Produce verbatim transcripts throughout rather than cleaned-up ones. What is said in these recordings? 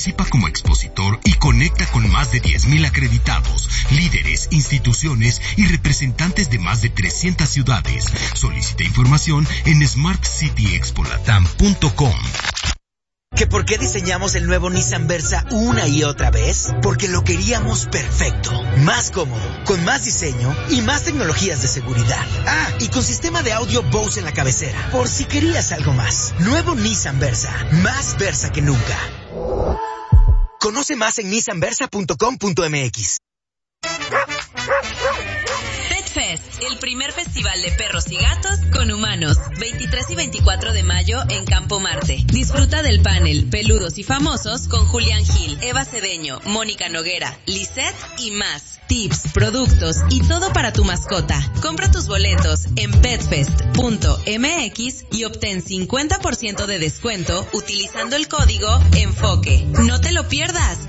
Participa como expositor y conecta con más de diez mil acreditados, líderes, instituciones y representantes de más de trescientas ciudades. Solicita información en smart city expo latam punto com. ¿Que por qué diseñamos el nuevo Nissan Versa una y otra vez? Porque lo queríamos perfecto, más cómodo, con más diseño y más tecnologías de seguridad. Ah, y con sistema de audio Bose en la cabecera, por si querías algo más. Nuevo Nissan Versa, más Versa que nunca. Conoce más en nissan versa punto com punto m x. Fest, el primer festival de perros y gatos con humanos, veintitrés y veinticuatro de mayo en Campo Marte. Disfruta del panel Peludos y Famosos con Julián Gil, Eva Cedeño, Mónica Noguera, Lisette y más. Tips, productos y todo para tu mascota. Compra tus boletos en petfest punto m x y obtén cincuenta por ciento de descuento utilizando el código ENFOQUE. ¡No te lo pierdas!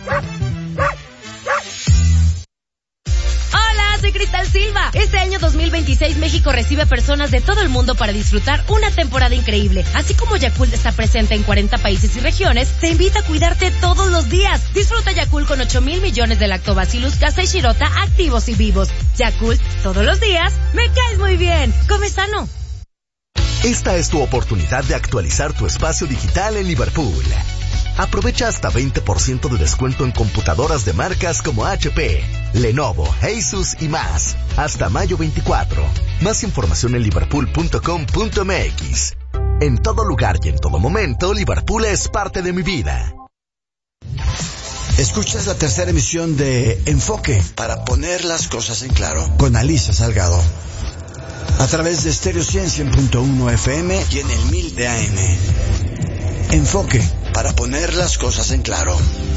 Hola, soy Cristal Silva. Este año dos mil veintiséis México recibe personas de todo el mundo para disfrutar una temporada increíble. Así como Yakult está presente en cuarenta países y regiones, te invita a cuidarte todos los días. Disfruta Yakult con ocho mil millones de lactobacillus casei shirota activos y vivos. Yakult, todos los días, me caes muy bien. Come sano. Esta es tu oportunidad de actualizar tu espacio digital en Liverpool. Aprovecha hasta veinte por ciento de descuento en computadoras de marcas como H P, Lenovo, Asus y más. Hasta mayo veinticuatro. Más información en liverpool punto com punto m x. En todo lugar y en todo momento, Liverpool es parte de mi vida. Escuchas la tercera emisión de Enfoque, para poner las cosas en claro, con Alisa Salgado. A través de Stereo cien punto uno F M y en el mil de A M. Enfoque, para poner las cosas en claro.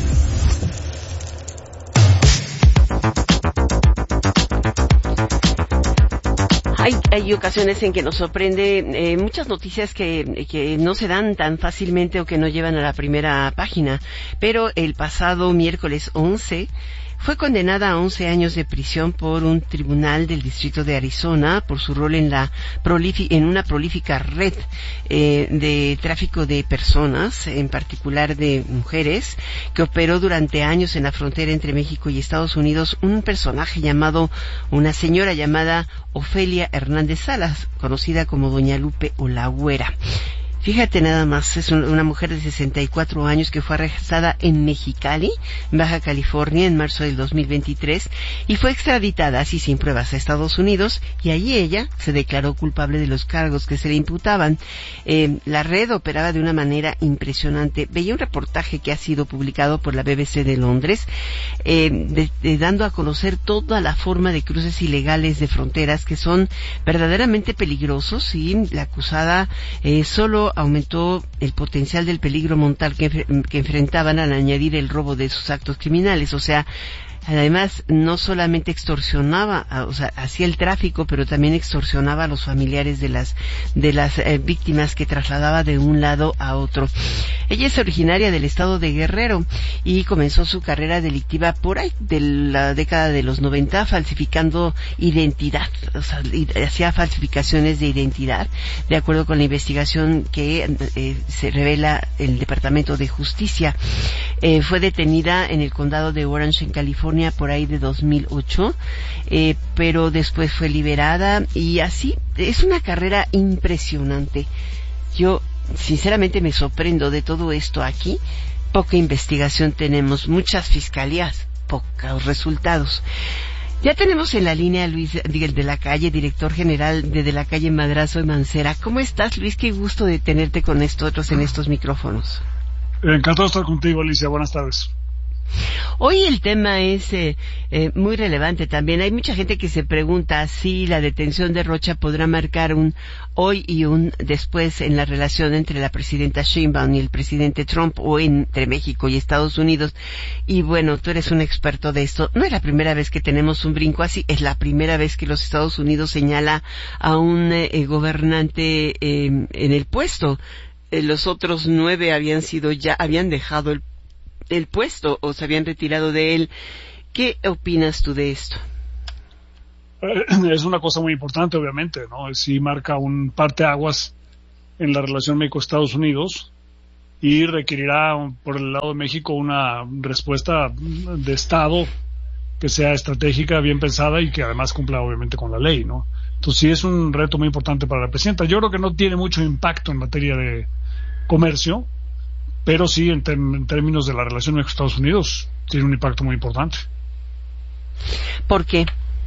Hay, hay ocasiones en que nos sorprende eh, muchas noticias que, que no se dan tan fácilmente o que no llevan a la primera página, pero el pasado miércoles once fue condenada a once años de prisión por un tribunal del distrito de Arizona por su rol en la prolifi- en una prolífica red eh, de tráfico de personas, en particular de mujeres, que operó durante años en la frontera entre México y Estados Unidos un personaje llamado, una señora llamada Ofelia Hernández Salas, conocida como Doña Lupe o la Güera. Fíjate nada más, es una mujer de sesenta y cuatro años que fue arrestada en Mexicali, Baja California, en marzo del dos mil veintitrés y fue extraditada así sin pruebas a Estados Unidos, y allí ella se declaró culpable de los cargos que se le imputaban. Eh, la red operaba de una manera impresionante. Veía un reportaje que ha sido publicado por la B B C de Londres, eh, de, de, dando a conocer toda la forma de cruces ilegales de fronteras que son verdaderamente peligrosos, y la acusada eh, solo aumentó el potencial del peligro mortal que, que enfrentaban al añadir el robo de sus actos criminales. O sea, además no solamente extorsionaba, o sea, hacía el tráfico, pero también extorsionaba a los familiares de las de las eh, víctimas que trasladaba de un lado a otro. Ella es originaria del estado de Guerrero y comenzó su carrera delictiva por ahí de la década de los noventa, falsificando identidad, o sea, hacía falsificaciones de identidad, de acuerdo con la investigación que eh, se revela el Departamento de Justicia. Eh, fue detenida en el condado de Orange, en California, por ahí de dos mil ocho, eh, pero después fue liberada, y así es una carrera impresionante. Yo sinceramente me sorprendo de todo esto aquí. Poca investigación tenemos, muchas fiscalías, pocos resultados. Ya tenemos en la línea a Luis de la Calle, director general de De la Calle Madrazo de Mancera. ¿Cómo estás, Luis? Qué gusto de tenerte con nosotros en estos micrófonos. Encantado de estar contigo, Alicia. Buenas tardes. Hoy el tema es eh, eh, muy relevante también. Hay mucha gente que se pregunta si la detención de Rocha podrá marcar un hoy y un después en la relación entre la presidenta Sheinbaum y el presidente Trump, o entre México y Estados Unidos. Y bueno, tú eres un experto de esto. No es la primera vez que tenemos un brinco así, es la primera vez que los Estados Unidos señala a un eh, gobernante eh, en el puesto. Eh, los otros nueve habían sido ya, habían dejado el el puesto o se habían retirado de él. ¿Qué opinas tú de esto? Es una cosa muy importante, obviamente, ¿no? Sí marca un parteaguas en la relación México-Estados Unidos, y requerirá por el lado de México una respuesta de Estado que sea estratégica, bien pensada y que además cumpla obviamente con la ley, ¿no? Entonces sí es un reto muy importante para la presidenta. Yo creo que no tiene mucho impacto en materia de comercio, pero sí en, ter- en términos de la relación México-Estados Unidos tiene un impacto muy importante. ¿Por qué?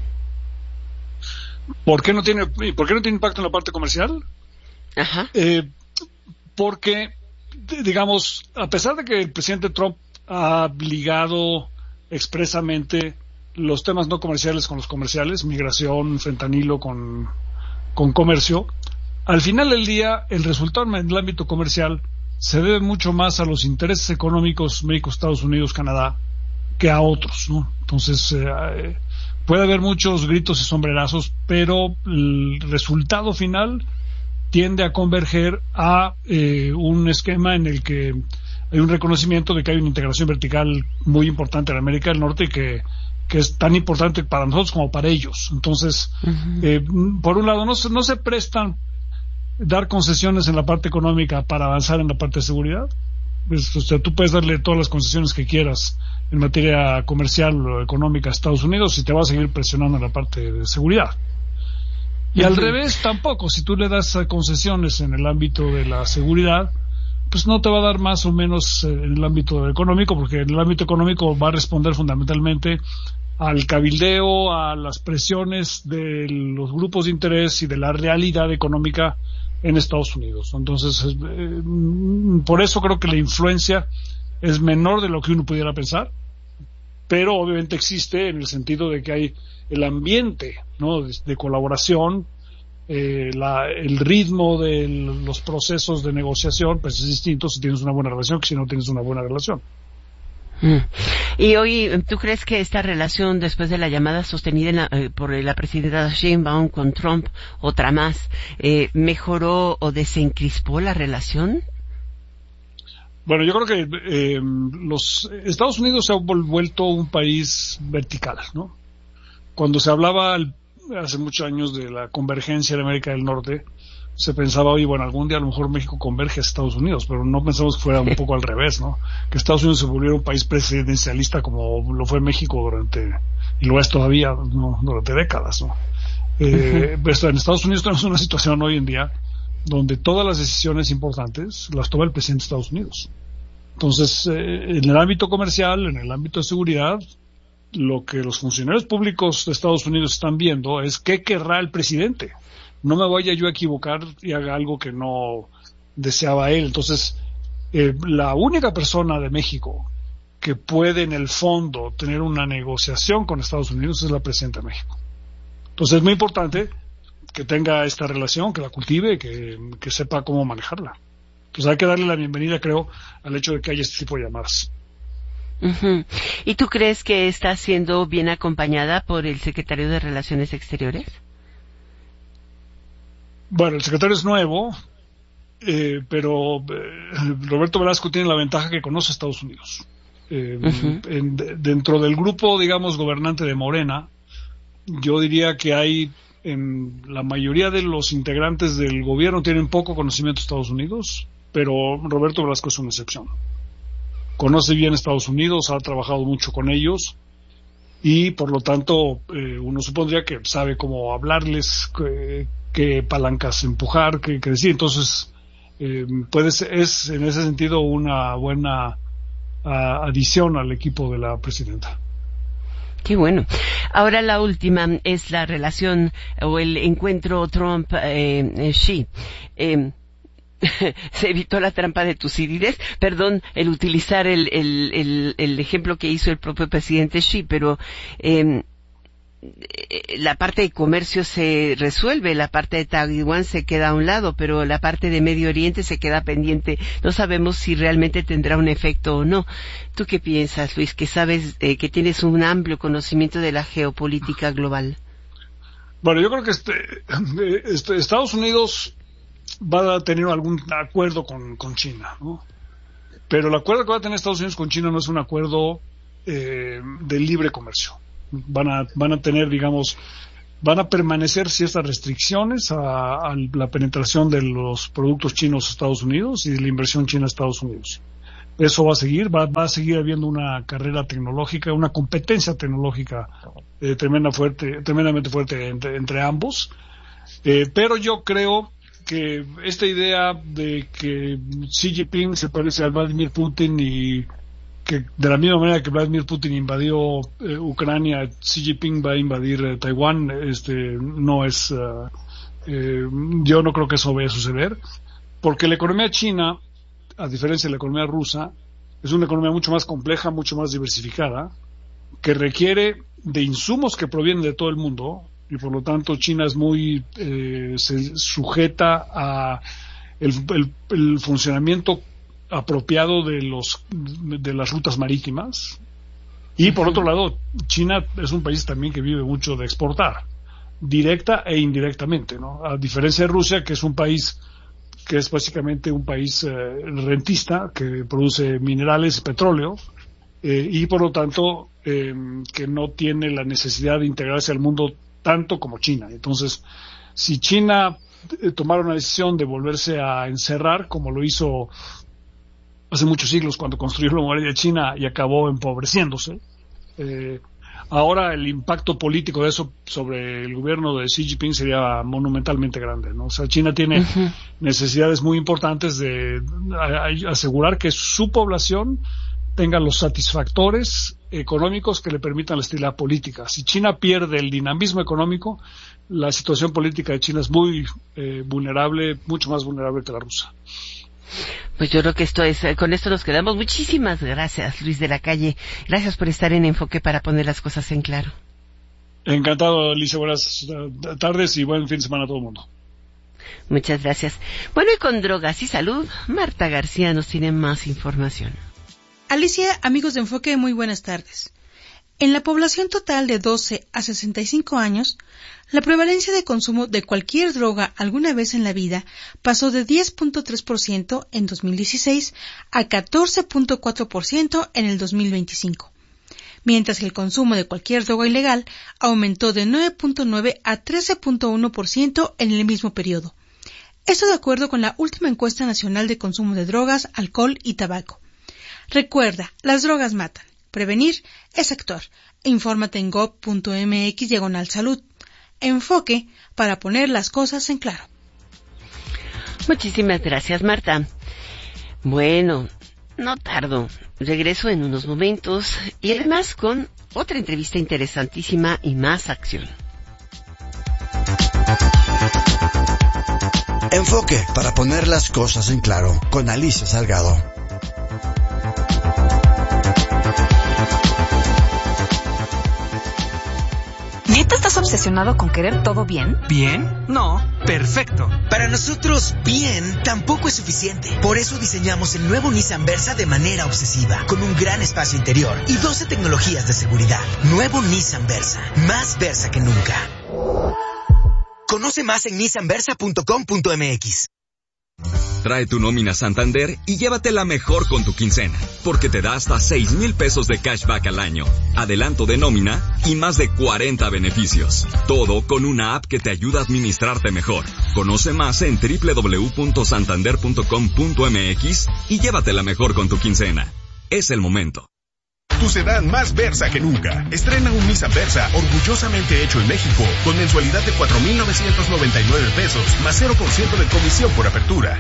¿Por qué no tiene, por qué no tiene impacto en la parte comercial? Ajá. Eh, porque, digamos, a pesar de que el presidente Trump ha ligado expresamente los temas no comerciales con los comerciales, migración, fentanilo con, con comercio, al final del día el resultado en el ámbito comercial se debe mucho más a los intereses económicos México, Estados Unidos, Canadá, que a otros, ¿no? Entonces, eh, puede haber muchos gritos y sombrerazos, pero el resultado final tiende a converger a eh, un esquema en el que hay un reconocimiento de que hay una integración vertical muy importante en América del Norte y que, que es tan importante para nosotros como para ellos. Entonces, uh-huh. eh, por un lado, no se, no se prestan dar concesiones en la parte económica para avanzar en la parte de seguridad. Pues, o sea, tú puedes darle todas las concesiones que quieras en materia comercial o económica a Estados Unidos y te va a seguir presionando en la parte de seguridad. Y uh-huh. al revés tampoco, si tú le das concesiones en el ámbito de la seguridad, pues no te va a dar más o menos en el ámbito económico, porque en el ámbito económico va a responder fundamentalmente al cabildeo, a las presiones de los grupos de interés y de la realidad económica en Estados Unidos. Entonces, eh, por eso creo que la influencia es menor de lo que uno pudiera pensar, pero obviamente existe en el sentido de que hay el ambiente, ¿no?, de, de colaboración, eh, la, el ritmo de los procesos de negociación, pues es distinto si tienes una buena relación que si no tienes una buena relación. Mm. Y hoy, ¿tú crees que esta relación, después de la llamada sostenida en la, eh, por la presidenta Sheinbaum con Trump, otra más, eh, mejoró o desencrispó la relación? Bueno, yo creo que eh, los Estados Unidos se ha vuelto un país vertical, ¿no? Cuando se hablaba el, hace muchos años de la convergencia de América del Norte, se pensaba, oye, bueno, algún día a lo mejor México converge a Estados Unidos, pero no pensamos que fuera un poco al revés, ¿no? Que Estados Unidos se volviera un país presidencialista como lo fue México durante, y lo es todavía, ¿no?, durante décadas, ¿no? Eh, uh-huh. Pues en Estados Unidos tenemos una situación hoy en día donde todas las decisiones importantes las toma el presidente de Estados Unidos. Entonces, eh, en el ámbito comercial, en el ámbito de seguridad, lo que los funcionarios públicos de Estados Unidos están viendo es qué querrá el presidente. No me vaya yo a equivocar y haga algo que no deseaba él. Entonces, eh, la única persona de México que puede en el fondo tener una negociación con Estados Unidos es la presidenta de México. Entonces es muy importante que tenga esta relación, que la cultive, que, que sepa cómo manejarla. Entonces hay que darle la bienvenida, creo, al hecho de que haya este tipo de llamadas. Uh-huh. ¿Y tú crees que está siendo bien acompañada por el secretario de Relaciones Exteriores? Bueno, el secretario es nuevo, eh, pero eh, Roberto Velasco tiene la ventaja que conoce a Estados Unidos. Eh, uh-huh. en, de, dentro del grupo, digamos, gobernante de Morena, yo diría que hay, en la mayoría de los integrantes del gobierno tienen poco conocimiento de Estados Unidos, pero Roberto Velasco es una excepción. Conoce bien Estados Unidos, ha trabajado mucho con ellos y, por lo tanto, eh, uno supondría que sabe cómo hablarles, que, qué palancas empujar, qué, qué decir. Entonces, eh, puede ser, es en ese sentido una buena uh, adición al equipo de la presidenta. Qué bueno. Ahora la última es la relación o el encuentro Trump-Xi. Eh, se evitó la trampa de Tucídides, perdón, el utilizar el, el, el, el ejemplo que hizo el propio presidente Xi, pero eh, la parte de comercio se resuelve, la parte de Taiwán se queda a un lado, pero la parte de Medio Oriente se queda pendiente. No sabemos si realmente tendrá un efecto o no. ¿Tú qué piensas, Luis, que sabes, eh, que tienes un amplio conocimiento de la geopolítica global? Bueno, yo creo que este, este Estados Unidos va a tener algún acuerdo con, con China, ¿no? Pero el acuerdo que va a tener Estados Unidos con China no es un acuerdo eh, de libre comercio. Van a, van a tener, digamos, van a permanecer ciertas restricciones a, a la penetración de los productos chinos a Estados Unidos y de la inversión china a Estados Unidos. Eso va a seguir, va, va a seguir habiendo una carrera tecnológica, una competencia tecnológica eh, tremenda fuerte, tremendamente fuerte entre, entre ambos. Eh, pero yo creo que esta idea de que Xi Jinping se parece a Vladimir Putin y que de la misma manera que Vladimir Putin invadió eh, Ucrania, Xi Jinping va a invadir eh, Taiwán, este, no es, uh, eh, yo no creo que eso vaya a suceder, porque la economía china, a diferencia de la economía rusa, es una economía mucho más compleja, mucho más diversificada, que requiere de insumos que provienen de todo el mundo, y por lo tanto China es muy, eh, se sujeta a el, el, el funcionamiento apropiado de los de las rutas marítimas. Y por otro lado, China es un país también que vive mucho de exportar, directa e indirectamente, ¿no? A diferencia de Rusia, que es un país que es básicamente un país eh, rentista, que produce minerales y petróleo, eh, y por lo tanto eh, que no tiene la necesidad de integrarse al mundo tanto como China. Entonces, si China eh, tomara una decisión de volverse a encerrar, como lo hizo hace muchos siglos cuando construyó la muralla china y acabó empobreciéndose, eh, ahora el impacto político de eso sobre el gobierno de Xi Jinping sería monumentalmente grande, ¿no? O sea, China tiene uh-huh. necesidades muy importantes de a, a asegurar que su población tenga los satisfactores económicos que le permitan la estabilidad política. Si China pierde el dinamismo económico, la situación política de China es muy eh, vulnerable, mucho más vulnerable que la rusa. Pues yo creo que esto es, con esto nos quedamos. Muchísimas gracias, Luis de la Calle. Gracias por estar en Enfoque para poner las cosas en claro. Encantado, Alicia. Buenas tardes y buen fin de semana a todo el mundo. Muchas gracias. Bueno, y con Drogas y Salud, Marta García nos tiene más información. Alicia, amigos de Enfoque, muy buenas tardes. En la población total de doce a sesenta y cinco años, la prevalencia de consumo de cualquier droga alguna vez en la vida pasó de diez punto tres por ciento en dos mil dieciséis a catorce punto cuatro por ciento en el dos mil veinticinco, mientras que el consumo de cualquier droga ilegal aumentó de nueve punto nueve a trece punto uno por ciento en el mismo periodo. Esto de acuerdo con la última encuesta nacional de consumo de drogas, alcohol y tabaco. Recuerda, las drogas matan. Prevenir es actuar. Infórmate en gob punto mx diagonal salud. Enfoque para poner las cosas en claro. Muchísimas gracias, Marta. Bueno, no tardo. Regreso en unos momentos y además con otra entrevista interesantísima y más acción. Enfoque para poner las cosas en claro con Alicia Salgado. ¿Neta estás obsesionado con querer todo bien? ¿Bien? No, perfecto. Para nosotros, bien tampoco es suficiente. Por eso diseñamos el nuevo Nissan Versa de manera obsesiva, con un gran espacio interior y doce tecnologías de seguridad. Nuevo Nissan Versa, más Versa que nunca. Conoce más en nissan versa punto com punto mx. Trae tu nómina Santander y llévatela mejor con tu quincena, porque te da hasta seis mil pesos de cashback al año, adelanto de nómina y más de cuarenta beneficios. Todo con una app que te ayuda a administrarte mejor. Conoce más en doble u doble u doble u punto santander punto com punto mx y llévatela mejor con tu quincena. Es el momento. Tu sedán más Versa que nunca. Estrena un Nissan Versa orgullosamente hecho en México con mensualidad de cuatro mil novecientos noventa y nueve pesos más cero por ciento de comisión por apertura.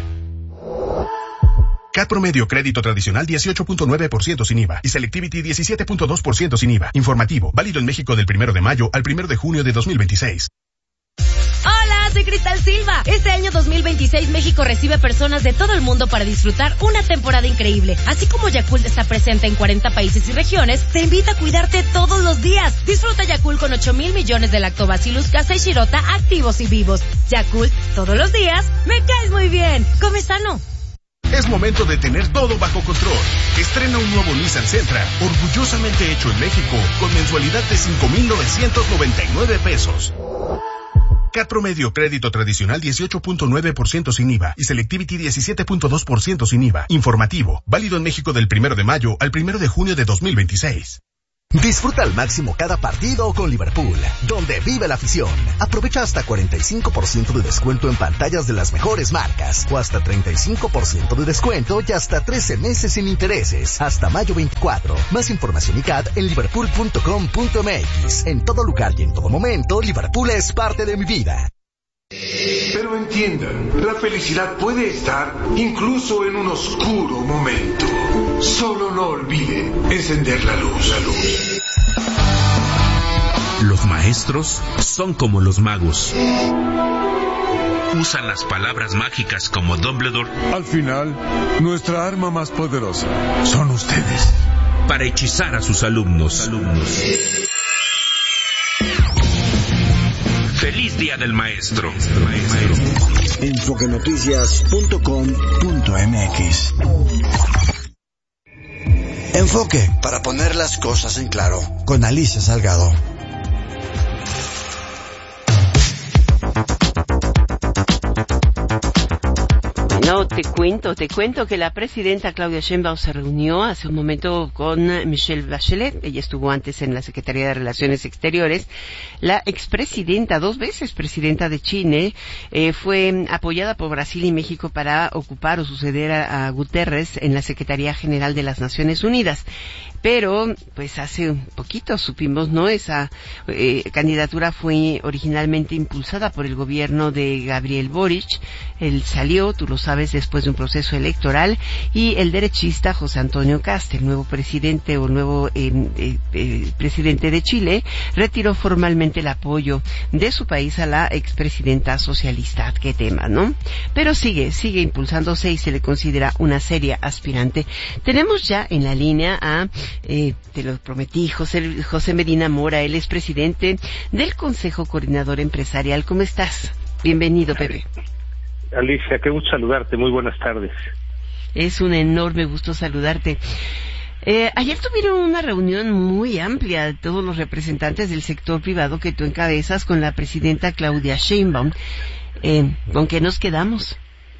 C A T promedio crédito tradicional dieciocho punto nueve por ciento sin I V A y Selectivity diecisiete punto dos por ciento sin I V A. Informativo, válido en México del primero de mayo al primero de junio de dos mil veintiséis. Hola, soy Cristal Silva. Este año dos mil veintiséis México recibe personas de todo el mundo para disfrutar una temporada increíble. Así como Yakult está presente en cuarenta países y regiones, te invita a cuidarte todos los días. Disfruta Yakult con ocho mil millones de Lactobacillus casei shirota activos y vivos. Yakult, todos los días, me caes muy bien. Come sano. Es momento de tener todo bajo control. Estrena un nuevo Nissan Sentra, orgullosamente hecho en México, con mensualidad de cinco mil novecientos noventa y nueve pesos. C A T promedio crédito tradicional dieciocho punto nueve por ciento sin I V A y Selectivity diecisiete punto dos por ciento sin I V A. Informativo, válido en México del primero de mayo al primero de junio de dos mil veintiséis. Disfruta al máximo cada partido con Liverpool, donde vive la afición. Aprovecha hasta cuarenta y cinco por ciento de descuento en pantallas de las mejores marcas, o hasta treinta y cinco por ciento de descuento y hasta trece meses sin intereses, hasta mayo veinticuatro. Más información y C A D en liverpool punto com punto m x. En todo lugar y en todo momento, Liverpool es parte de mi vida. Pero entiendan, la felicidad puede estar incluso en un oscuro momento. Solo no olviden encender la luz, la luz. Los maestros son como los magos. Usan las palabras mágicas como Dumbledore. Al final, nuestra arma más poderosa son ustedes. Para hechizar a sus alumnos. alumnos. Feliz Día del Maestro. Maestro. enfoque noticias punto com punto m x. Enfoque, para poner las cosas en claro, con Alicia Salgado. No, te cuento, te cuento que la presidenta Claudia Sheinbaum se reunió hace un momento con Michelle Bachelet. Ella estuvo antes en la Secretaría de Relaciones Exteriores. La expresidenta, dos veces presidenta de Chile, eh, fue apoyada por Brasil y México para ocupar o suceder a, a Guterres en la Secretaría General de las Naciones Unidas. Pero, pues hace un poquito supimos, ¿no? Esa eh, candidatura fue originalmente impulsada por el gobierno de Gabriel Boric. Él salió, tú lo sabes, después de un proceso electoral, y el derechista José Antonio Kast, el nuevo presidente o nuevo eh, eh, eh, presidente de Chile, retiró formalmente el apoyo de su país a la expresidenta socialista. Qué tema, ¿no? Pero sigue, sigue impulsándose y se le considera una seria aspirante. Tenemos ya en la línea a Eh, te lo prometí, José, José Medina Mora. Él es presidente del Consejo Coordinador Empresarial. ¿Cómo estás? Bienvenido, Pepe. Alicia, qué gusto saludarte. Muy buenas tardes. Es un enorme gusto saludarte. Eh, ayer tuvieron una reunión muy amplia de todos los representantes del sector privado que tú encabezas con la presidenta Claudia Sheinbaum. Eh, ¿Con qué nos quedamos?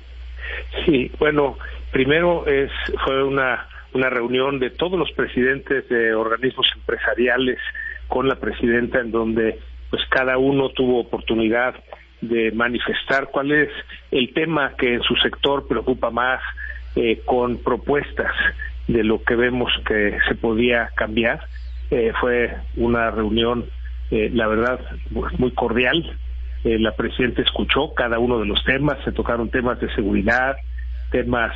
Sí, bueno, primero es fue una una reunión de todos los presidentes de organismos empresariales con la presidenta, en donde pues cada uno tuvo oportunidad de manifestar cuál es el tema que en su sector preocupa más, eh, con propuestas de lo que vemos que se podía cambiar. Eh, fue una reunión, eh, la verdad, muy cordial. Eh, la presidenta escuchó cada uno de los temas, se tocaron temas de seguridad, temas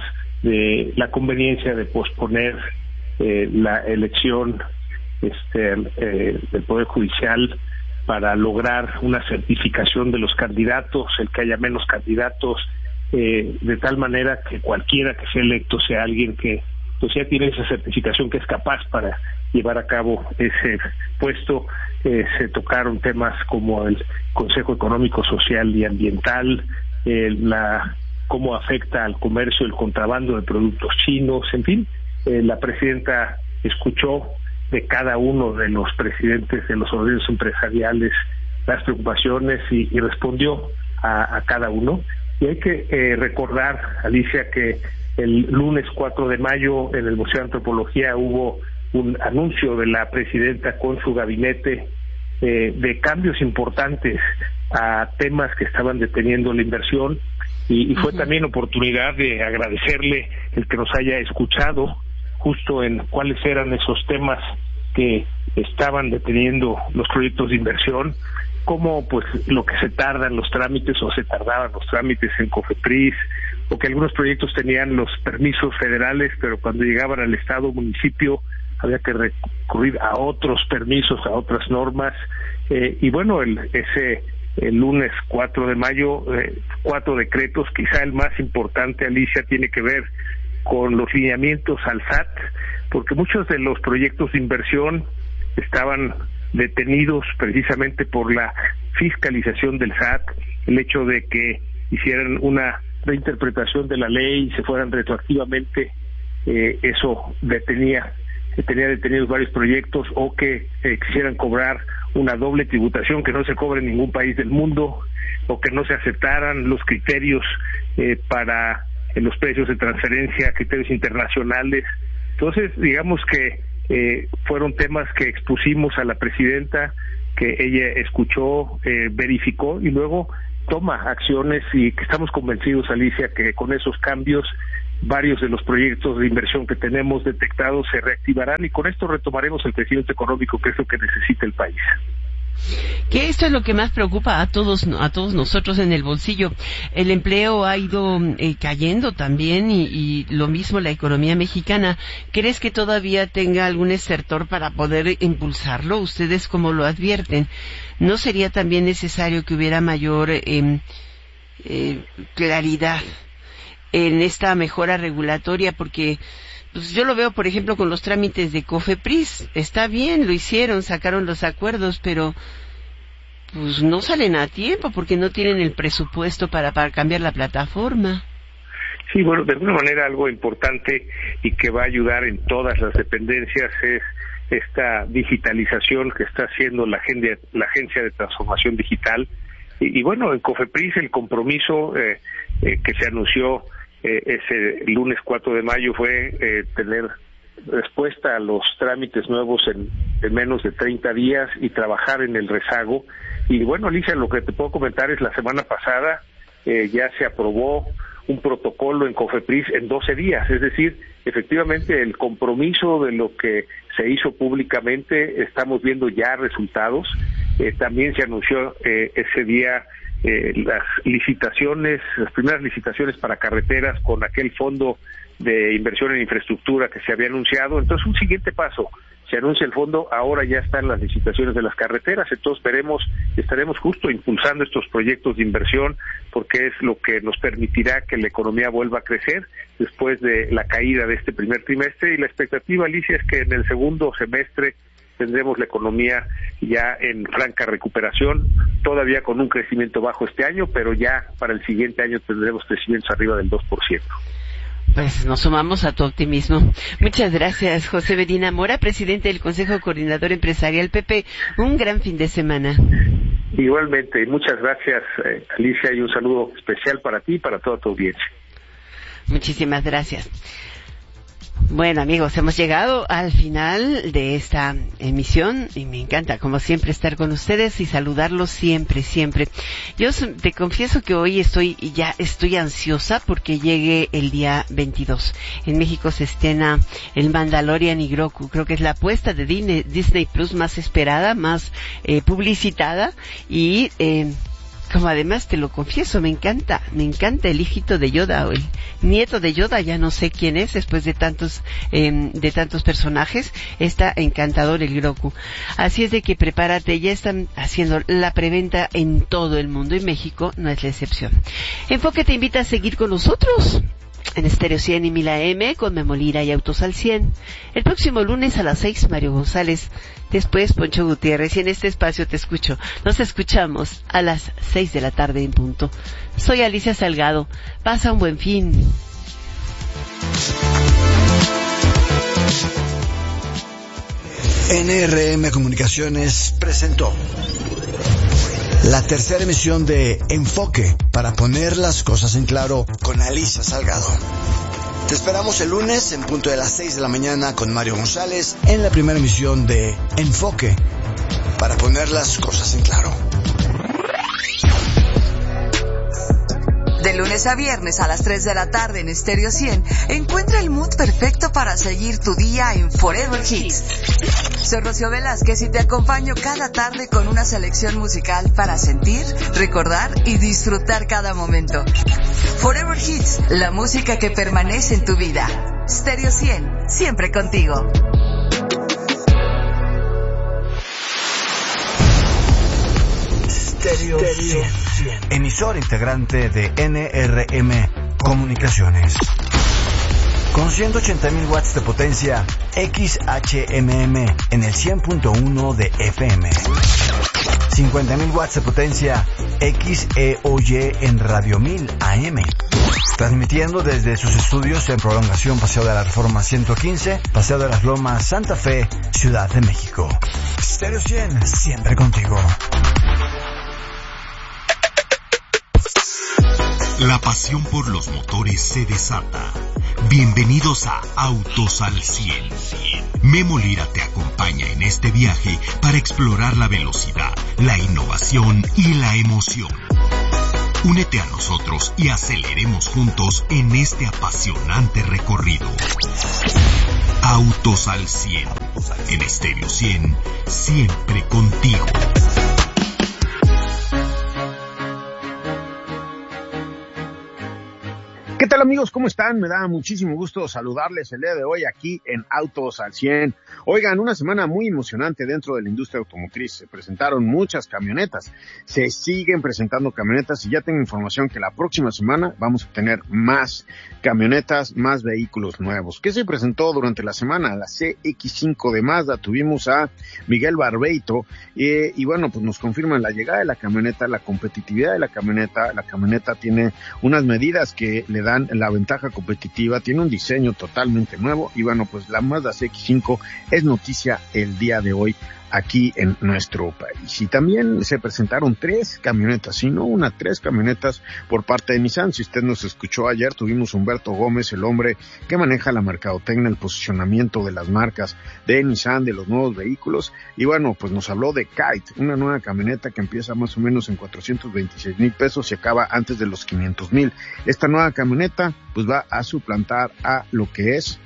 de la conveniencia de posponer eh, la elección este, eh, del Poder Judicial para lograr una certificación de los candidatos, el que haya menos candidatos, eh, de tal manera que cualquiera que sea electo sea alguien que pues ya tiene esa certificación, que es capaz para llevar a cabo ese puesto. Eh, se tocaron temas como el Consejo Económico, Social y Ambiental, eh, la cómo afecta al comercio el contrabando de productos chinos, en fin. Eh, la presidenta escuchó de cada uno de los presidentes de los organismos empresariales las preocupaciones y, y respondió a, a cada uno. Y hay que eh, recordar, Alicia, que el lunes cuatro de mayo en el Museo de Antropología hubo un anuncio de la presidenta con su gabinete eh, de cambios importantes a temas que estaban deteniendo la inversión. Y, y fue uh-huh. también oportunidad de agradecerle el que nos haya escuchado justo en cuáles eran esos temas que estaban deteniendo los proyectos de inversión, como pues lo que se tardan los trámites o se tardaban los trámites en COFEPRIS, o que algunos proyectos tenían los permisos federales, pero cuando llegaban al estado o municipio había que recurrir a otros permisos, a otras normas. Eh, y bueno, el, ese el lunes cuatro de mayo, eh, cuatro decretos, quizá el más importante, Alicia, tiene que ver con los lineamientos al S A T, porque muchos de los proyectos de inversión estaban detenidos precisamente por la fiscalización del S A T, el hecho de que hicieran una reinterpretación de la ley y se fueran retroactivamente, eh, eso detenía, tenía detenidos varios proyectos, o que eh, quisieran cobrar una doble tributación que no se cobra en ningún país del mundo, o que no se aceptaran los criterios eh, para eh, los precios de transferencia, criterios internacionales. Entonces, digamos que eh, fueron temas que expusimos a la presidenta, que ella escuchó, eh, verificó y luego toma acciones, y que estamos convencidos, Alicia, que con esos cambios varios de los proyectos de inversión que tenemos detectados se reactivarán, y con esto retomaremos el crecimiento económico, que es lo que necesita el país. Que esto es lo que más preocupa a todos a todos nosotros en el bolsillo. El empleo ha ido eh, cayendo también, y, y lo mismo la economía mexicana. ¿Crees que todavía tenga algún estertor para poder impulsarlo? ¿Ustedes cómo lo advierten? ¿No sería también necesario que hubiera mayor eh, eh, claridad en esta mejora regulatoria? Porque pues yo lo veo, por ejemplo, con los trámites de COFEPRIS. Está bien, lo hicieron, sacaron los acuerdos, pero pues no salen a tiempo porque no tienen el presupuesto para, para cambiar la plataforma. Sí, bueno, de alguna manera algo importante y que va a ayudar en todas las dependencias es esta digitalización que está haciendo la agencia, la Agencia de Transformación Digital. Y, y bueno, en COFEPRIS el compromiso eh, eh, que se anunció Eh, ese lunes cuatro de mayo fue eh, tener respuesta a los trámites nuevos en, en menos de treinta días y trabajar en el rezago. Y bueno, Alicia, lo que te puedo comentar es la semana pasada eh, ya se aprobó un protocolo en COFEPRIS en doce días, es decir, efectivamente el compromiso de lo que se hizo públicamente, estamos viendo ya resultados. Eh, también se anunció eh, ese día Eh, las licitaciones, las primeras licitaciones para carreteras con aquel fondo de inversión en infraestructura que se había anunciado. Entonces, un siguiente paso, se anuncia el fondo, ahora ya están las licitaciones de las carreteras, entonces veremos, estaremos justo impulsando estos proyectos de inversión, porque es lo que nos permitirá que la economía vuelva a crecer después de la caída de este primer trimestre, y la expectativa, Alicia, es que en el segundo semestre tendremos la economía ya en franca recuperación, todavía con un crecimiento bajo este año, pero ya para el siguiente año tendremos crecimientos arriba del dos por ciento. Pues nos sumamos a tu optimismo. Muchas gracias, José Medina Mora, presidente del Consejo Coordinador Empresarial P P. Un gran fin de semana. Igualmente, muchas gracias, eh, Alicia, y un saludo especial para ti y para toda tu audiencia. Muchísimas gracias. Bueno, amigos, hemos llegado al final de esta emisión y me encanta, como siempre, estar con ustedes y saludarlos siempre, siempre. Yo te confieso que hoy estoy ya estoy ansiosa porque llegue el día veintidós. En México se estrena el Mandalorian y Grogu. Creo que es la apuesta de Disney Plus más esperada, más eh, publicitada y eh, como además te lo confieso, me encanta, me encanta el hijito de Yoda o el nieto de Yoda, ya no sé quién es después de tantos eh, de tantos personajes, está encantador el Grogu. Así es de que prepárate, ya están haciendo la preventa en todo el mundo y México no es la excepción. Enfoque te invita a seguir con nosotros en Estéreo cien y mil A M con Memolira y Autos al cien. El próximo lunes a las seis, Mario González. Después, Poncho Gutiérrez. Y en este espacio te escucho. Nos escuchamos a las seis de la tarde en punto. Soy Alicia Salgado. Pasa un buen fin. N R M Comunicaciones presentó la tercera emisión de Enfoque, para poner las cosas en claro, con Alicia Salgado. Te esperamos el lunes en punto de las seis de la mañana con Mario González en la primera emisión de Enfoque, para poner las cosas en claro. De lunes a viernes a las tres de la tarde en Estéreo cien, encuentra el mood perfecto para seguir tu día en Forever Hits. Soy Rocío Velázquez y te acompaño cada tarde con una selección musical para sentir, recordar y disfrutar cada momento. Forever Hits, la música que permanece en tu vida. Estéreo cien, siempre contigo. Estéreo cien, emisor integrante de N R M Comunicaciones. Con ciento ochenta mil watts de potencia, X H M M en el cien punto uno de F M. cincuenta mil watts de potencia, X E O Y en Radio mil A M. Transmitiendo desde sus estudios en Prolongación Paseo de la Reforma ciento quince, Paseo de las Lomas, Santa Fe, Ciudad de México. Estéreo cien, siempre contigo. La pasión por los motores se desata. Bienvenidos a Autos al cien. Memo Lira te acompaña en este viaje para explorar la velocidad, la innovación y la emoción. Únete a nosotros y aceleremos juntos en este apasionante recorrido. Autos al cien. En Estéreo cien, siempre contigo. ¿Qué tal, amigos? ¿Cómo están? Me da muchísimo gusto saludarles el día de hoy aquí en Autos al cien. Oigan, una semana muy emocionante dentro de la industria automotriz. Se presentaron muchas camionetas, se siguen presentando camionetas y ya tengo información que la próxima semana vamos a tener más camionetas, más vehículos nuevos. ¿Qué se presentó durante la semana? La C X cinco de Mazda. Tuvimos a Miguel Barbeito eh, y bueno, pues nos confirman la llegada de la camioneta, la competitividad de la camioneta. La camioneta tiene unas medidas que le dan la ventaja competitiva, tiene un diseño totalmente nuevo y bueno, pues la Mazda C X cinco es noticia el día de hoy aquí en nuestro país. Y también se presentaron tres camionetas, si no una, tres camionetas por parte de Nissan. Si usted nos escuchó ayer, tuvimos a Humberto Gómez, el hombre que maneja la mercadotecnia, el posicionamiento de las marcas de Nissan, de los nuevos vehículos, y bueno, pues nos habló de Kite, una nueva camioneta que empieza más o menos en cuatrocientos veintiséis mil pesos y acaba antes de los quinientos mil. Esta nueva camioneta pues va a suplantar a lo que es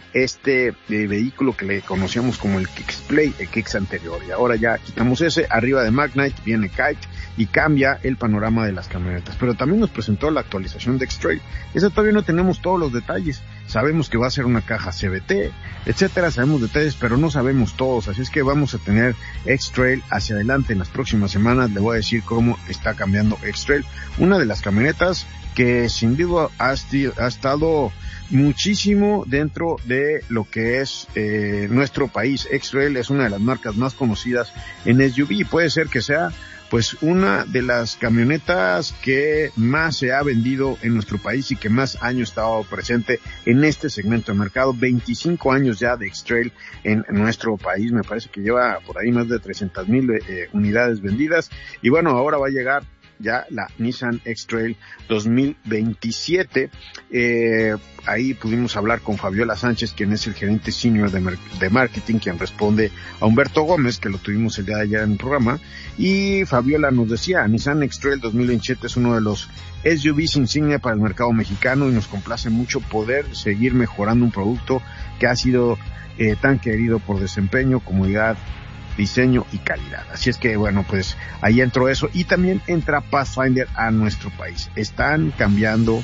este eh, vehículo que le conocíamos como el Kicks Play, el Kicks anterior, y ahora ya quitamos ese. Arriba de Magnite viene Kite y cambia el panorama de las camionetas, pero también nos presentó la actualización de X-Trail. Esa todavía no tenemos todos los detalles, sabemos que va a ser una caja C V T, etcétera, sabemos detalles, pero no sabemos todos, así es que vamos a tener X-Trail hacia adelante en las próximas semanas. Le voy a decir cómo está cambiando X-Trail, una de las camionetas que sin duda ha, ha estado muchísimo dentro de lo que es eh, nuestro país. X-Trail es una de las marcas más conocidas en S U V y puede ser que sea pues una de las camionetas que más se ha vendido en nuestro país y que más años ha estado presente en este segmento de mercado. veinticinco años ya de X-Trail en nuestro país, me parece que lleva por ahí más de trescientas mil eh, unidades vendidas y bueno, ahora va a llegar ya la Nissan X-Trail dos mil veintisiete. Eh, ahí pudimos hablar con Fabiola Sánchez, quien es el gerente senior de, mer- de marketing, quien responde a Humberto Gómez, que lo tuvimos el día de ayer en el programa, y Fabiola nos decía, Nissan X-Trail dos mil veintisiete es uno de los S U Vs insignia para el mercado mexicano y nos complace mucho poder seguir mejorando un producto que ha sido eh, tan querido por desempeño, comodidad, diseño y calidad. Así es que bueno, pues ahí entró eso y también entra Pathfinder a nuestro país. Están cambiando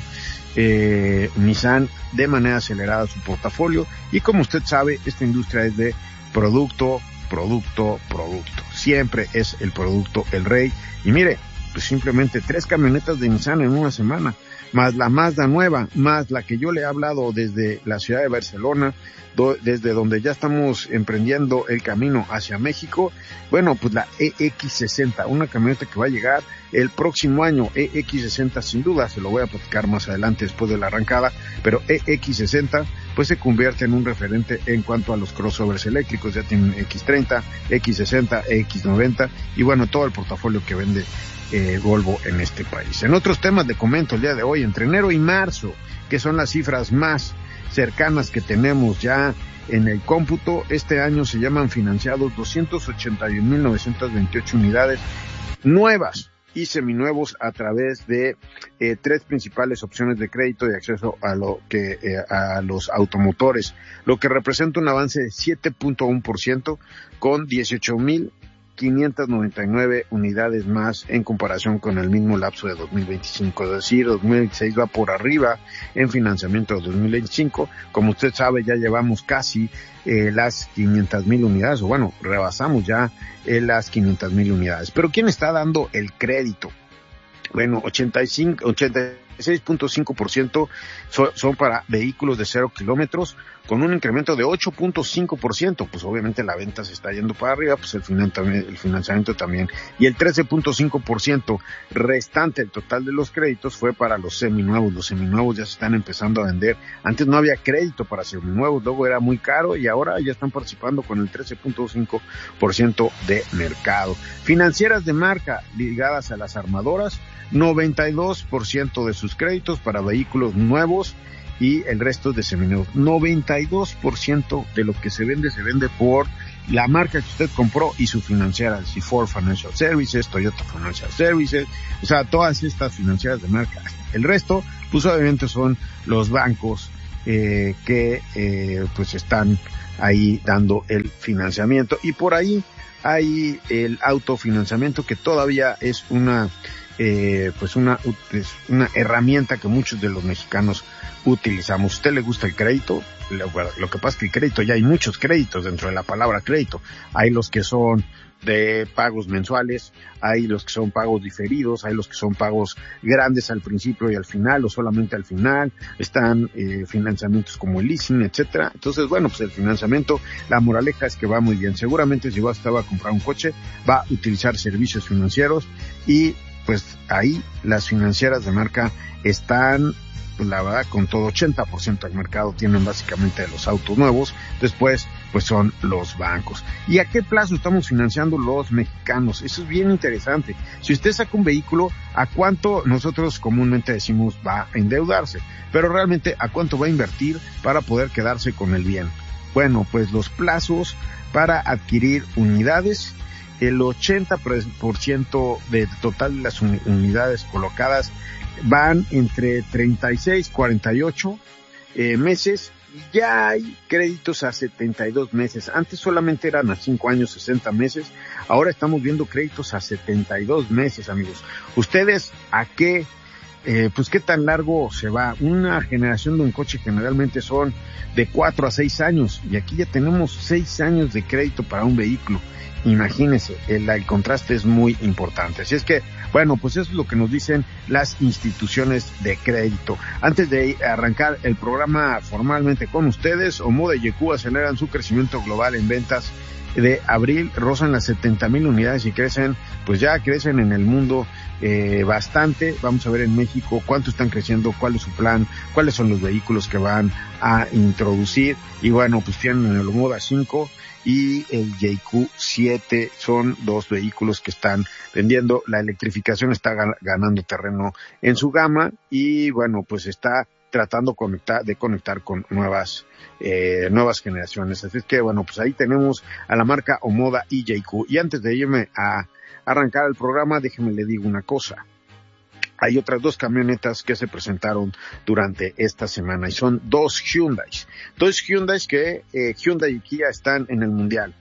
eh, Nissan de manera acelerada su portafolio y como usted sabe, esta industria es de producto, producto, producto. Siempre es el producto el rey y mire, pues simplemente tres camionetas de Nissan en una semana, más la Mazda nueva, más la que yo le he hablado desde la ciudad de Barcelona, do, desde donde ya estamos emprendiendo el camino hacia México. Bueno, pues la E X sesenta, una camioneta que va a llegar el próximo año. E X sesenta sin duda, se lo voy a platicar más adelante después de la arrancada, pero E X sesenta pues se convierte en un referente en cuanto a los crossovers eléctricos. Ya tienen X treinta, X sesenta, X noventa y bueno, todo el portafolio que vende Eh, Volvo en este país. En otros temas le comento el día de hoy, entre enero y marzo, que son las cifras más cercanas que tenemos ya en el cómputo, este año se llaman financiados doscientos ochenta y un mil novecientas veintiocho unidades nuevas y seminuevos a través de eh, tres principales opciones de crédito y acceso a lo que eh, a los automotores, lo que representa un avance de siete punto uno por ciento con dieciocho mil quinientas noventa y nueve unidades más en comparación con el mismo lapso de dos mil veinticinco, es decir, dos mil veintiséis va por arriba en financiamiento de dos mil veinticinco. Como usted sabe, ya llevamos casi eh, las quinientas mil unidades, o bueno, rebasamos ya eh, las quinientas mil unidades. Pero ¿quién está dando el crédito? Bueno, ochenta y cinco, ochenta y seis punto cinco por ciento son, son para vehículos de cero kilómetros, con un incremento de ocho punto cinco por ciento, pues obviamente la venta se está yendo para arriba, pues el, finan- el financiamiento también, y el trece punto cinco por ciento restante, el total de los créditos, fue para los seminuevos. Los seminuevos ya se están empezando a vender. Antes no había crédito para seminuevos, luego era muy caro y ahora ya están participando con el trece punto cinco por ciento de mercado. Financieras de marca ligadas a las armadoras, noventa y dos por ciento de sus créditos para vehículos nuevos y el resto de seminuevos. noventa y dos por ciento de lo que se vende se vende por la marca que usted compró y su financiera, si Ford Financial Services, Toyota Financial Services, o sea, todas estas financieras de marca. El resto, pues obviamente son los bancos eh, que eh, pues están ahí dando el financiamiento, y por ahí hay el autofinanciamiento, que todavía es una eh, pues una es una herramienta que muchos de los mexicanos utilizamos. ¿A usted le gusta el crédito? Lo, lo que pasa es que el crédito, ya hay muchos créditos dentro de la palabra crédito. Hay los que son de pagos mensuales, hay los que son pagos diferidos, hay los que son pagos grandes al principio y al final, o solamente al final. Están eh, financiamientos como el leasing, etcétera. Entonces, bueno, pues el financiamiento, la moraleja es que va muy bien. Seguramente si usted va a comprar un coche, va a utilizar servicios financieros, y pues ahí las financieras de marca están, pues la verdad, con todo. Ochenta por ciento del mercado tienen básicamente los autos nuevos. Después, pues son los bancos. ¿Y a qué plazo estamos financiando los mexicanos? Eso es bien interesante. Si usted saca un vehículo, ¿a cuánto nosotros comúnmente decimos va a endeudarse? Pero realmente, ¿a cuánto va a invertir para poder quedarse con el bien? Bueno, pues los plazos para adquirir unidades, el ochenta por ciento del total de las unidades colocadas van entre treinta y seis, cuarenta y ocho eh, meses, y ya hay créditos a setenta y dos meses. Antes solamente eran a cinco años, sesenta meses. Ahora estamos viendo créditos a setenta y dos meses, amigos. ¿Ustedes a qué, eh, pues qué tan largo se va? Una generación de un coche generalmente son de cuatro a seis años, y aquí ya tenemos seis años de crédito para un vehículo. Imagínense, el, el contraste es muy importante. Así es que, bueno, pues eso es lo que nos dicen las instituciones de crédito. Antes de arrancar el programa formalmente con ustedes, Omoda y Yekú aceleran su crecimiento global en ventas de abril, rozan las setenta mil unidades y crecen, pues ya crecen en el mundo eh, bastante. Vamos a ver en México cuánto están creciendo, cuál es su plan, cuáles son los vehículos que van a introducir. Y bueno, pues tienen el Omoda cinco y el J Q siete, son dos vehículos que están vendiendo. La electrificación está ganando terreno en su gama, y bueno, pues está tratando conectar, de conectar con nuevas eh, nuevas generaciones. Así es que, bueno, pues ahí tenemos a la marca Omoda y J Q. Y antes de irme a arrancar el programa, déjeme le digo una cosa. Hay otras dos camionetas que se presentaron durante esta semana, y son dos Hyundai. Dos Hyundai que eh, Hyundai y Kia están en el Mundial.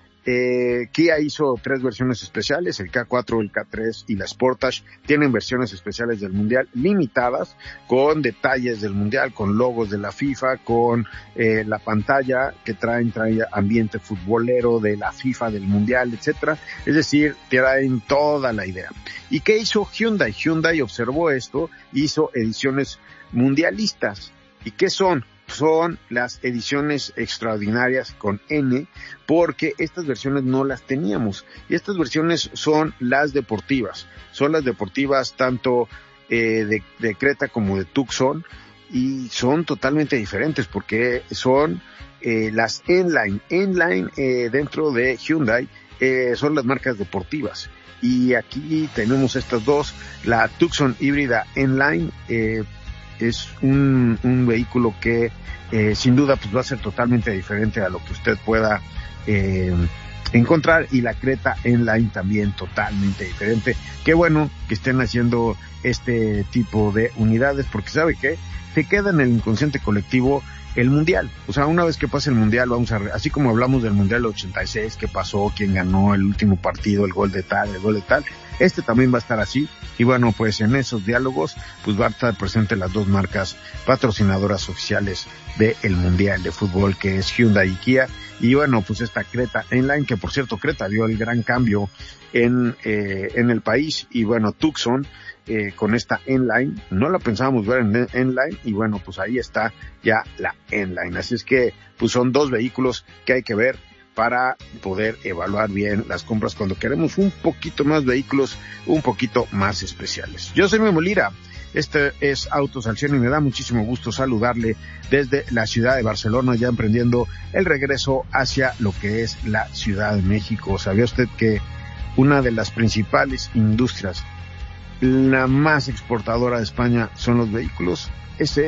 Eh, Kia hizo tres versiones especiales, el K cuatro, el K tres y la Sportage. Tienen versiones especiales del Mundial, limitadas, con detalles del Mundial, con logos de la FIFA, con eh, la pantalla que traen, trae ambiente futbolero de la FIFA, del Mundial, etcétera. Es decir, traen toda la idea. ¿Y qué hizo Hyundai? Hyundai observó esto, hizo ediciones mundialistas. ¿Y qué son? Son las ediciones extraordinarias con N, porque estas versiones no las teníamos, y estas versiones son las deportivas, son las deportivas tanto eh, de, de Creta como de Tucson, y son totalmente diferentes porque son eh, las N-Line, N-Line eh, dentro de Hyundai eh, son las marcas deportivas. Y aquí tenemos estas dos, la Tucson híbrida N-Line, eh, es un, un vehículo que eh, sin duda pues va a ser totalmente diferente a lo que usted pueda eh, encontrar, y la Creta N-Line también totalmente diferente. Qué bueno que estén haciendo este tipo de unidades, porque sabe que se queda en el inconsciente colectivo el Mundial. O sea, una vez que pase el Mundial, vamos a, así como hablamos del Mundial ochenta y seis, qué pasó, quién ganó el último partido, el gol de tal, el gol de tal, este también va a estar así. Y bueno, pues en esos diálogos, pues va a estar presente las dos marcas patrocinadoras oficiales del Mundial de Fútbol, que es Hyundai y Kia. Y bueno, pues esta Creta N-Line, que por cierto, Creta dio el gran cambio en, eh, en el país. Y bueno, Tucson, eh, con esta N-Line, no la pensábamos ver en N-Line, y bueno, pues ahí está ya la N-Line. Así es que, pues son dos vehículos que hay que ver para poder evaluar bien las compras cuando queremos un poquito más vehículos, un poquito más especiales. Yo soy Memo Lira, este es Autos al cien, y me da muchísimo gusto saludarle desde la ciudad de Barcelona, ya emprendiendo el regreso hacia lo que es la Ciudad de México. ¿Sabía usted que una de las principales industrias, la más exportadora de España, son los vehículos? Ese es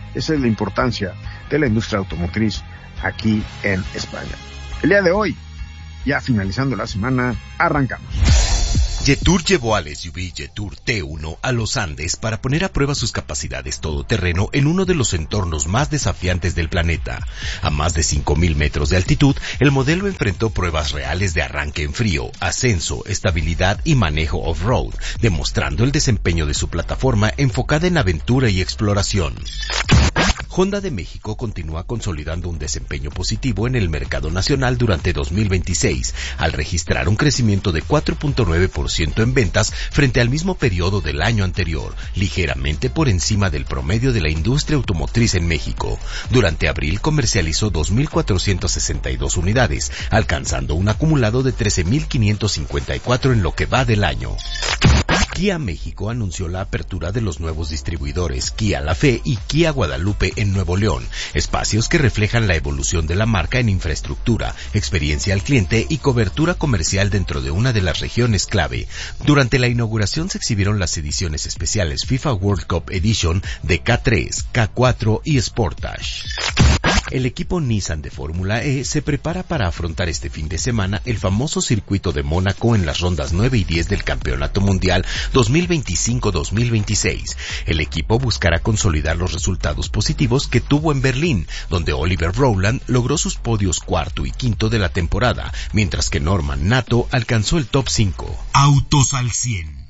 Esa es la importancia de la industria automotriz aquí en España. El día de hoy, ya finalizando la semana, arrancamos. Jetour llevó al S U V Jetour T uno a los Andes para poner a prueba sus capacidades todoterreno en uno de los entornos más desafiantes del planeta. A más de cinco mil metros de altitud, el modelo enfrentó pruebas reales de arranque en frío, ascenso, estabilidad y manejo off-road, demostrando el desempeño de su plataforma enfocada en aventura y exploración. Honda de México continúa consolidando un desempeño positivo en el mercado nacional durante dos mil veintiséis, al registrar un crecimiento de cuatro punto nueve por ciento en ventas frente al mismo periodo del año anterior, ligeramente por encima del promedio de la industria automotriz en México. Durante abril comercializó dos mil cuatrocientas sesenta y dos unidades, alcanzando un acumulado de trece mil quinientos cincuenta y cuatro en lo que va del año. Kia México anunció la apertura de los nuevos distribuidores Kia La Fe y Kia Guadalupe en Nuevo León, espacios que reflejan la evolución de la marca en infraestructura, experiencia al cliente y cobertura comercial dentro de una de las regiones clave. Durante la inauguración se exhibieron las ediciones especiales FIFA World Cup Edition de K tres, K cuatro y Sportage. El equipo Nissan de Fórmula E se prepara para afrontar este fin de semana el famoso circuito de Mónaco en las rondas nueve y diez del Campeonato Mundial dos mil veinticinco dos mil veintiséis. El equipo buscará consolidar los resultados positivos que tuvo en Berlín, donde Oliver Rowland logró sus podios cuarto y quinto de la temporada, mientras que Norman Nato alcanzó el top cinco. Autos al cien.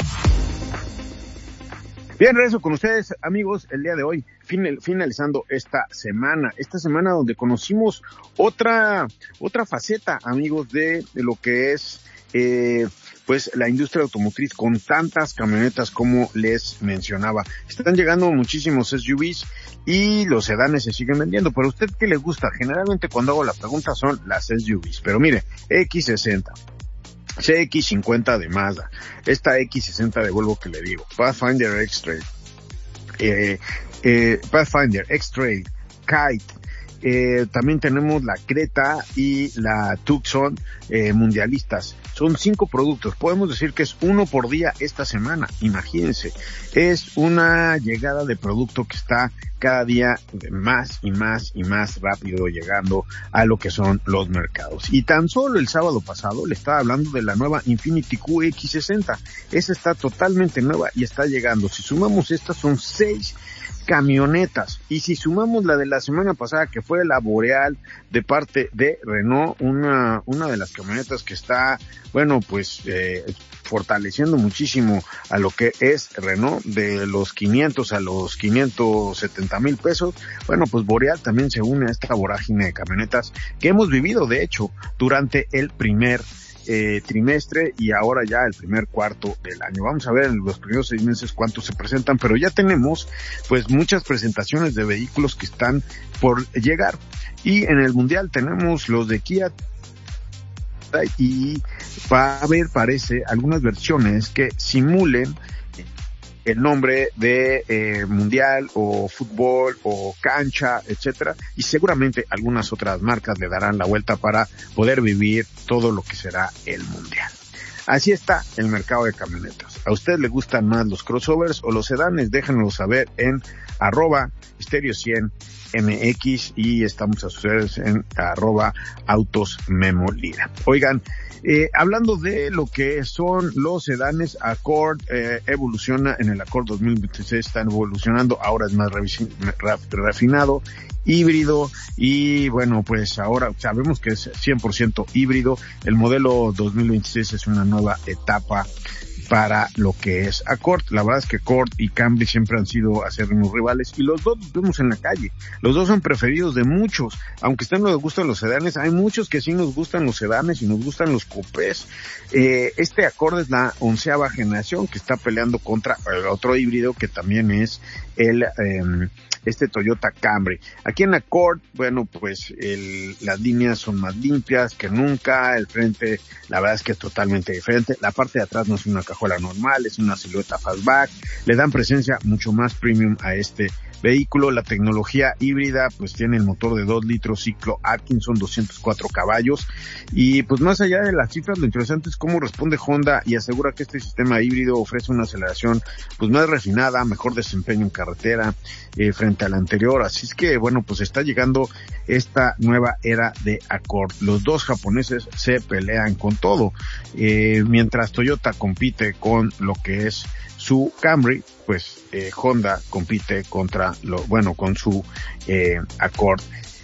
Bien, regreso con ustedes, amigos, el día de hoy, final, finalizando esta semana, esta semana donde conocimos otra, otra faceta, amigos, de, de lo que es, eh, pues, la industria automotriz con tantas camionetas como les mencionaba. Están llegando muchísimos S U Vs y los sedanes se siguen vendiendo, pero ¿a usted qué le gusta? Generalmente cuando hago la pregunta son las S U Vs, pero mire, X sesenta. C X cincuenta de Mazda, esta X sesenta de Volvo que le digo, Pathfinder X-Trail, eh, eh, Pathfinder X-Trail, Kite, eh, también tenemos la Creta y la Tucson eh, mundialistas. Son cinco productos, podemos decir que es uno por día esta semana, imagínense, es una llegada de producto que está cada día más y más y más rápido llegando a lo que son los mercados. Y tan solo el sábado pasado le estaba hablando de la nueva Infiniti Q X sesenta, esa está totalmente nueva y está llegando. Si sumamos estas son seis camionetas, y si sumamos la de la semana pasada que fue la Boreal de parte de Renault, una una de las camionetas que está, bueno, pues eh, fortaleciendo muchísimo a lo que es Renault, de los quinientos a los quinientos setenta mil pesos, bueno, pues Boreal también se une a esta vorágine de camionetas que hemos vivido, de hecho, durante el primer Eh, trimestre y ahora ya el primer cuarto del año. Vamos a ver en los primeros seis meses cuántos se presentan, pero ya tenemos pues muchas presentaciones de vehículos que están por llegar. Y en el mundial tenemos los de Kia y va a haber, parece, algunas versiones que simulen el nombre de eh, mundial o fútbol o cancha, etcétera, y seguramente algunas otras marcas le darán la vuelta para poder vivir todo lo que será el mundial. Así está el mercado de camionetas. ¿A usted le gustan más los crossovers o los sedanes? Déjenlo saber en arroba Stereo cien M X y estamos a ustedes en arroba Autos Memo Lira. Oigan, eh, hablando de lo que son los sedanes, Accord eh, evoluciona en el Accord dos mil veintiséis, están evolucionando, ahora es más refinado, híbrido, y bueno, pues ahora sabemos que es cien por ciento híbrido. El modelo dos mil veintiséis es una nueva etapa para lo que es Accord. La verdad es que Accord y Camry siempre han sido acérrimos rivales y los dos los vemos en la calle. Los dos son preferidos de muchos. Aunque estén nos gustan los sedanes, hay muchos que sí nos gustan los sedanes y nos gustan los coupés. Eh, este Accord es la onceava generación que está peleando contra el otro híbrido que también es el eh, este Toyota Camry. Aquí en Accord, bueno, pues el, las líneas son más limpias que nunca, el frente la verdad es que es totalmente diferente, la parte de atrás no es una cajuela normal, es una silueta fastback, le dan presencia mucho más premium a este vehículo. La tecnología híbrida pues tiene el motor de dos litros ciclo Atkinson, doscientos cuatro caballos, y pues más allá de las cifras, lo interesante es cómo responde Honda y asegura que este sistema híbrido ofrece una aceleración pues más refinada, mejor desempeño en carretera eh, frente a la anterior. Así es que bueno, pues está llegando esta nueva era de Accord. Los dos japoneses se pelean con todo, eh, mientras Toyota compite con lo que es su Camry, pues eh, Honda compite contra lo bueno con su eh, Accord.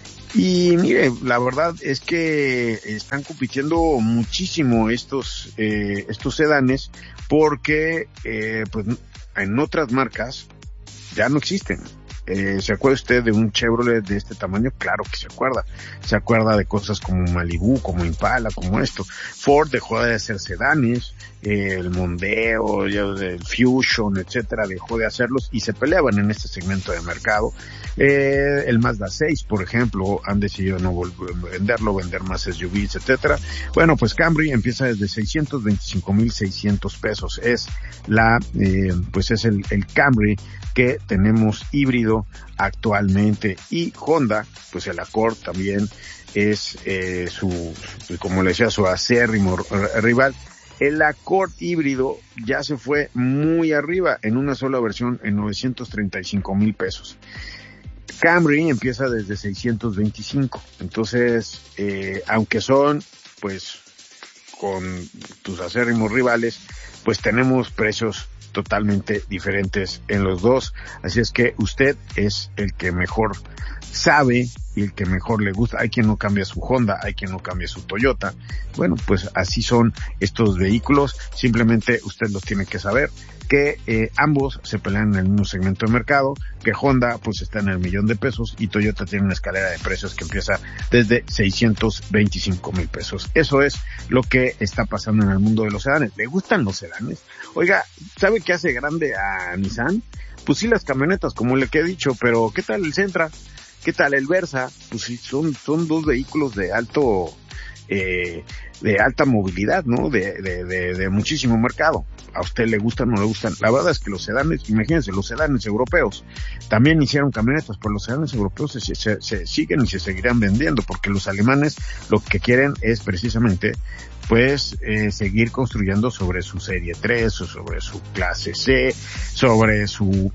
Y mire, la verdad es que están compitiendo muchísimo estos eh, estos sedanes, porque eh, pues en otras marcas ya no existen. Eh, ¿Se acuerda usted de un Chevrolet de este tamaño? Claro que se acuerda. Se acuerda de cosas como Malibu, como Impala, como esto. Ford dejó de hacer sedanes, eh, el Mondeo, el Fusion, etcétera, dejó de hacerlos y se peleaban en este segmento de mercado. Eh, el Mazda seis, por ejemplo, han decidido no volver a venderlo, vender más S U Vs, etcétera. Bueno, pues Camry empieza desde seiscientos veinticinco mil seiscientos pesos. Es la, eh, pues es el, el Camry que tenemos híbrido actualmente. Y Honda, pues el Accord también es eh, su, como le decía, su acérrimo rival. El Accord híbrido ya se fue muy arriba en una sola versión en novecientos treinta y cinco mil pesos. Camry empieza desde seiscientos veinticinco. Entonces, eh, aunque son, pues, con tus acérrimos rivales, pues tenemos precios totalmente diferentes en los dos. Así es que usted es el que mejor sabe y el que mejor le gusta. Hay quien no cambia su Honda, hay quien no cambia su Toyota. Bueno, pues así son estos vehículos. Simplemente usted los tiene que saber, que eh, ambos se pelean en el mismo segmento de mercado, que Honda pues está en el millón de pesos y Toyota tiene una escalera de precios que empieza desde seiscientos veinticinco mil pesos. Eso es lo que está pasando en el mundo de los sedanes. ¿Le gustan los sedanes? Oiga, ¿sabe qué hace grande a Nissan? Pues sí, las camionetas, como le que he dicho, pero ¿qué tal el Sentra? ¿Qué tal el Versa? Pues sí, son, son dos vehículos de alto, eh, de alta movilidad, ¿no? De, de, de, de muchísimo mercado. ¿A usted le gustan o no le gustan? La verdad es que los sedanes, imagínense, los sedanes europeos también hicieron camionetas, pero los sedanes europeos se, se, se siguen y se seguirán vendiendo, porque los alemanes lo que quieren es precisamente pues eh, seguir construyendo sobre su serie tres o sobre su clase C, sobre su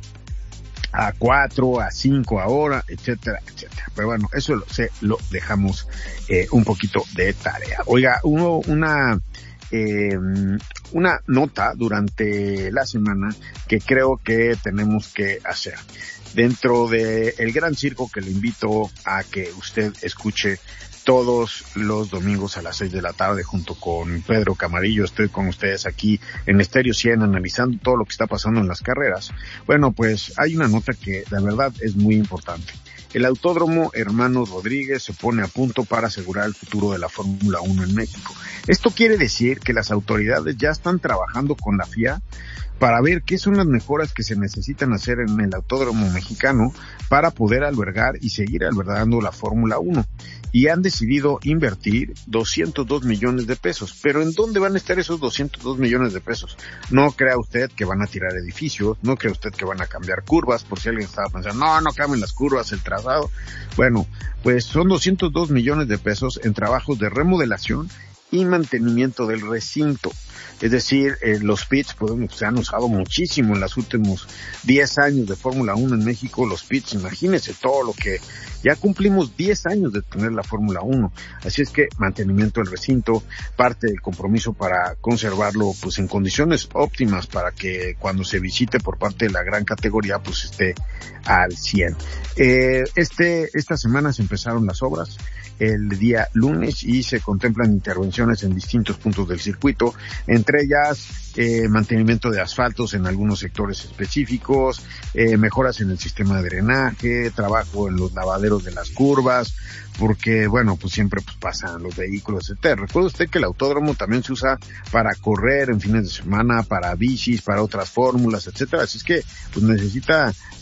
A cuatro, A cinco ahora, etcétera, etcétera. Pero bueno, eso lo, se lo dejamos eh, un poquito de tarea. Oiga, hubo una eh, una nota durante la semana que creo que tenemos que hacer. Dentro de el gran circo que le invito a que usted escuche todos los domingos a las seis de la tarde junto con Pedro Camarillo. Estoy con ustedes aquí en Estéreo cien analizando todo lo que está pasando en las carreras. Bueno, pues hay una nota que la verdad es muy importante. El Autódromo Hermanos Rodríguez se pone a punto para asegurar el futuro de la Fórmula uno en México. Esto quiere decir que las autoridades ya están trabajando con la F I A para ver qué son las mejoras que se necesitan hacer en el autódromo mexicano para poder albergar y seguir albergando la Fórmula uno. Y han decidido invertir doscientos dos millones de pesos. ¿Pero en dónde van a estar esos doscientos dos millones de pesos? No crea usted que van a tirar edificios, no crea usted que van a cambiar curvas, por si alguien estaba pensando, no, no cambien las curvas, el trazado. Bueno, pues son doscientos dos millones de pesos en trabajos de remodelación y mantenimiento del recinto. Es decir, eh, los pits pues, se han usado muchísimo en los últimos diez años de Fórmula uno en México. Los pits, imagínense todo lo que ya cumplimos diez años de tener la Fórmula uno. Así es que mantenimiento del recinto, parte del compromiso para conservarlo pues en condiciones óptimas para que cuando se visite por parte de la gran categoría pues esté al cien. Eh, este, esta semana se empezaron las obras el día lunes y se contemplan intervenciones en distintos puntos del circuito, entre ellas eh, mantenimiento de asfaltos en algunos sectores específicos, eh, mejoras en el sistema de drenaje, trabajo en los lavaderos de las curvas, porque bueno, pues siempre pues pasan los vehículos, etcétera. Recuerde usted que el autódromo también se usa para correr en fines de semana, para bicis, para otras fórmulas, etcétera. Así es que pues necesita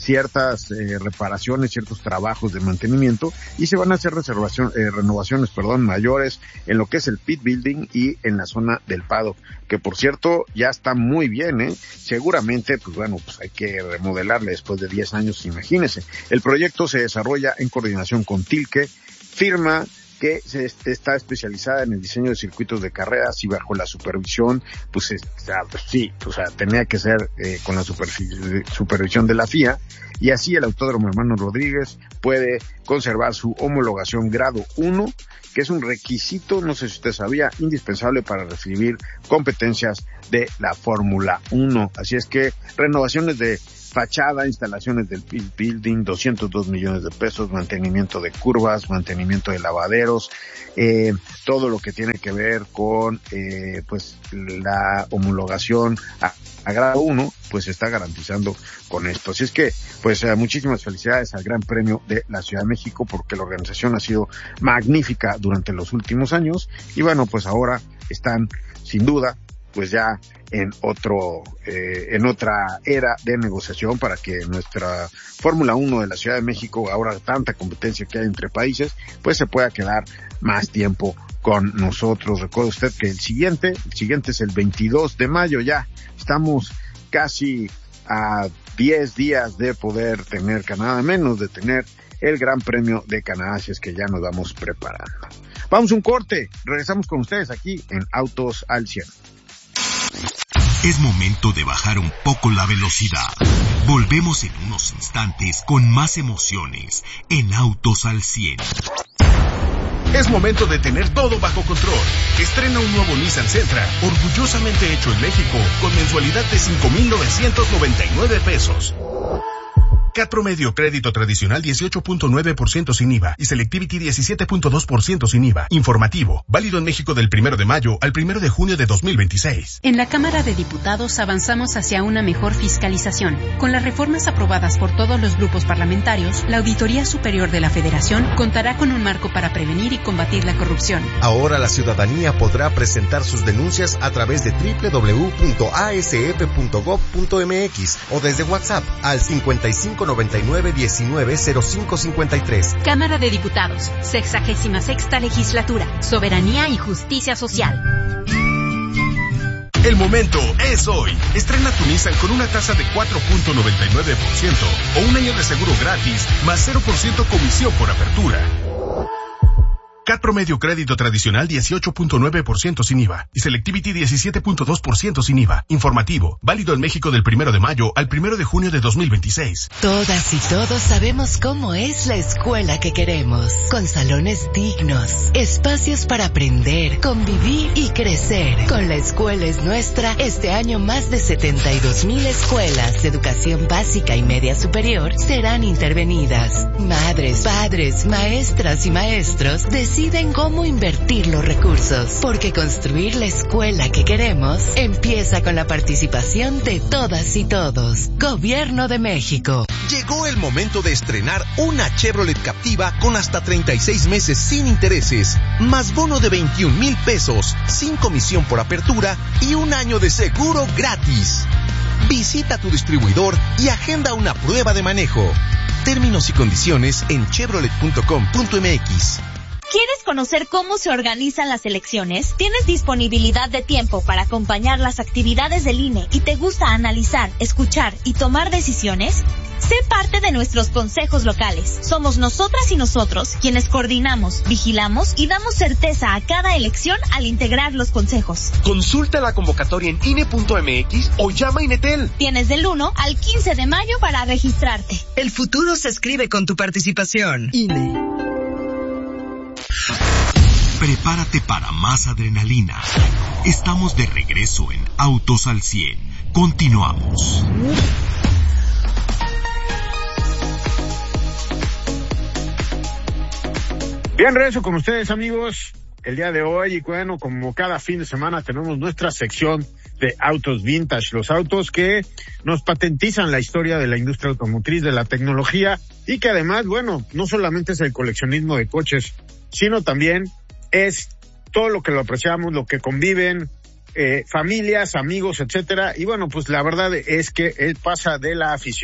ciertas eh, reparaciones, ciertos trabajos de mantenimiento, y se van a hacer reservación, eh, renovaciones, perdón, mayores en lo que es el pit building y en la zona del paddock, que por cierto ya está muy bien, ¿eh? Seguramente, pues bueno, pues hay que remodelarle después de diez años, imagínense. El proyecto se desarrolla en coordinación con Tilke, firma que se está especializada en el diseño de circuitos de carreras y bajo la supervisión, pues, está, pues sí, o sea, tenía que ser eh, con la supervisión de la F I A, y así el Autódromo Hermano Rodríguez puede conservar su homologación grado uno, que es un requisito, no sé si usted sabía, indispensable para recibir competencias de la Fórmula uno. Así es que renovaciones de fachada, instalaciones del pit building, doscientos dos millones de pesos, mantenimiento de curvas, mantenimiento de lavaderos, eh, todo lo que tiene que ver con, eh, pues, la homologación a, a grado uno, pues se está garantizando con esto. Así es que, pues, eh, muchísimas felicidades al Gran Premio de la Ciudad de México, porque la organización ha sido magnífica durante los últimos años, y bueno, pues ahora están, sin duda, pues ya en otro, eh, en otra era de negociación para que nuestra Fórmula uno de la Ciudad de México, ahora tanta competencia que hay entre países, pues se pueda quedar más tiempo con nosotros. Recuerde usted que el siguiente, el siguiente es el veintidós de mayo, ya estamos casi a diez días de poder tener Canadá, menos de tener el Gran Premio de Canadá, así es que ya nos vamos preparando. Vamos a un corte, regresamos con ustedes aquí en Autos al cien. Es momento de bajar un poco la velocidad. Volvemos en unos instantes con más emociones en Autos al cien. Es momento de tener todo bajo control. Estrena un nuevo Nissan Sentra, orgullosamente hecho en México, con mensualidad de cinco mil novecientos noventa y nueve pesos. C A T promedio crédito tradicional dieciocho punto nueve por ciento sin I V A y Selectivity diecisiete punto dos por ciento sin I V A. Informativo, válido en México del primero de mayo al primero de junio de dos mil veintiséis. En la Cámara de Diputados avanzamos hacia una mejor fiscalización. Con las reformas aprobadas por todos los grupos parlamentarios, la Auditoría Superior de la Federación contará con un marco para prevenir y combatir la corrupción. Ahora la ciudadanía podrá presentar sus denuncias a través de doble u doble u doble u punto a s f punto gob punto m x o desde WhatsApp al cincuenta y cinco noventa y nueve diecinueve cero cinco cincuenta y tres. Cámara de Diputados, sexagésima sexta legislatura, soberanía y justicia social. El momento es hoy. Estrena tu Nissan con una tasa de cuatro punto noventa y nueve por ciento o un año de seguro gratis más cero por ciento comisión por apertura. C A T promedio crédito tradicional dieciocho punto nueve por ciento sin I V A y Selectivity diecisiete punto dos por ciento sin I V A. Informativo, válido en México del primero de mayo al primero de junio de dos mil veintiséis. Todas y todos sabemos cómo es la escuela que queremos, con salones dignos, espacios para aprender, convivir y crecer. Con La Escuela es Nuestra, este año más de setenta y dos mil escuelas de educación básica y media superior serán intervenidas. Madres, padres, maestras y maestros de deciden cómo invertir los recursos, porque construir la escuela que queremos empieza con la participación de todas y todos. Gobierno de México. Llegó el momento de estrenar una Chevrolet Captiva con hasta treinta y seis meses sin intereses, más bono de veintiún mil pesos, sin comisión por apertura y un año de seguro gratis. Visita tu distribuidor y agenda una prueba de manejo. Términos y condiciones en chevrolet punto com punto m x. ¿Quieres conocer cómo se organizan las elecciones? ¿Tienes disponibilidad de tiempo para acompañar las actividades del I N E y te gusta analizar, escuchar y tomar decisiones? Sé parte de nuestros consejos locales. Somos nosotras y nosotros quienes coordinamos, vigilamos y damos certeza a cada elección al integrar los consejos. Consulta la convocatoria en I N E punto m x o llama a Inetel. Tienes del uno al quince de mayo para registrarte. El futuro se escribe con tu participación. I N E. Prepárate para más adrenalina. Estamos de regreso en Autos al cien. Continuamos. Bien, regreso con ustedes, amigos, el día de hoy. Y bueno, como cada fin de semana tenemos nuestra sección de autos vintage, los autos que nos patentizan la historia de la industria automotriz, de la tecnología, y que además, bueno, no solamente es el coleccionismo de coches, sino también es todo lo que lo apreciamos, lo que conviven, eh, familias, amigos, etcétera. Y bueno, pues la verdad es que él pasa de la afición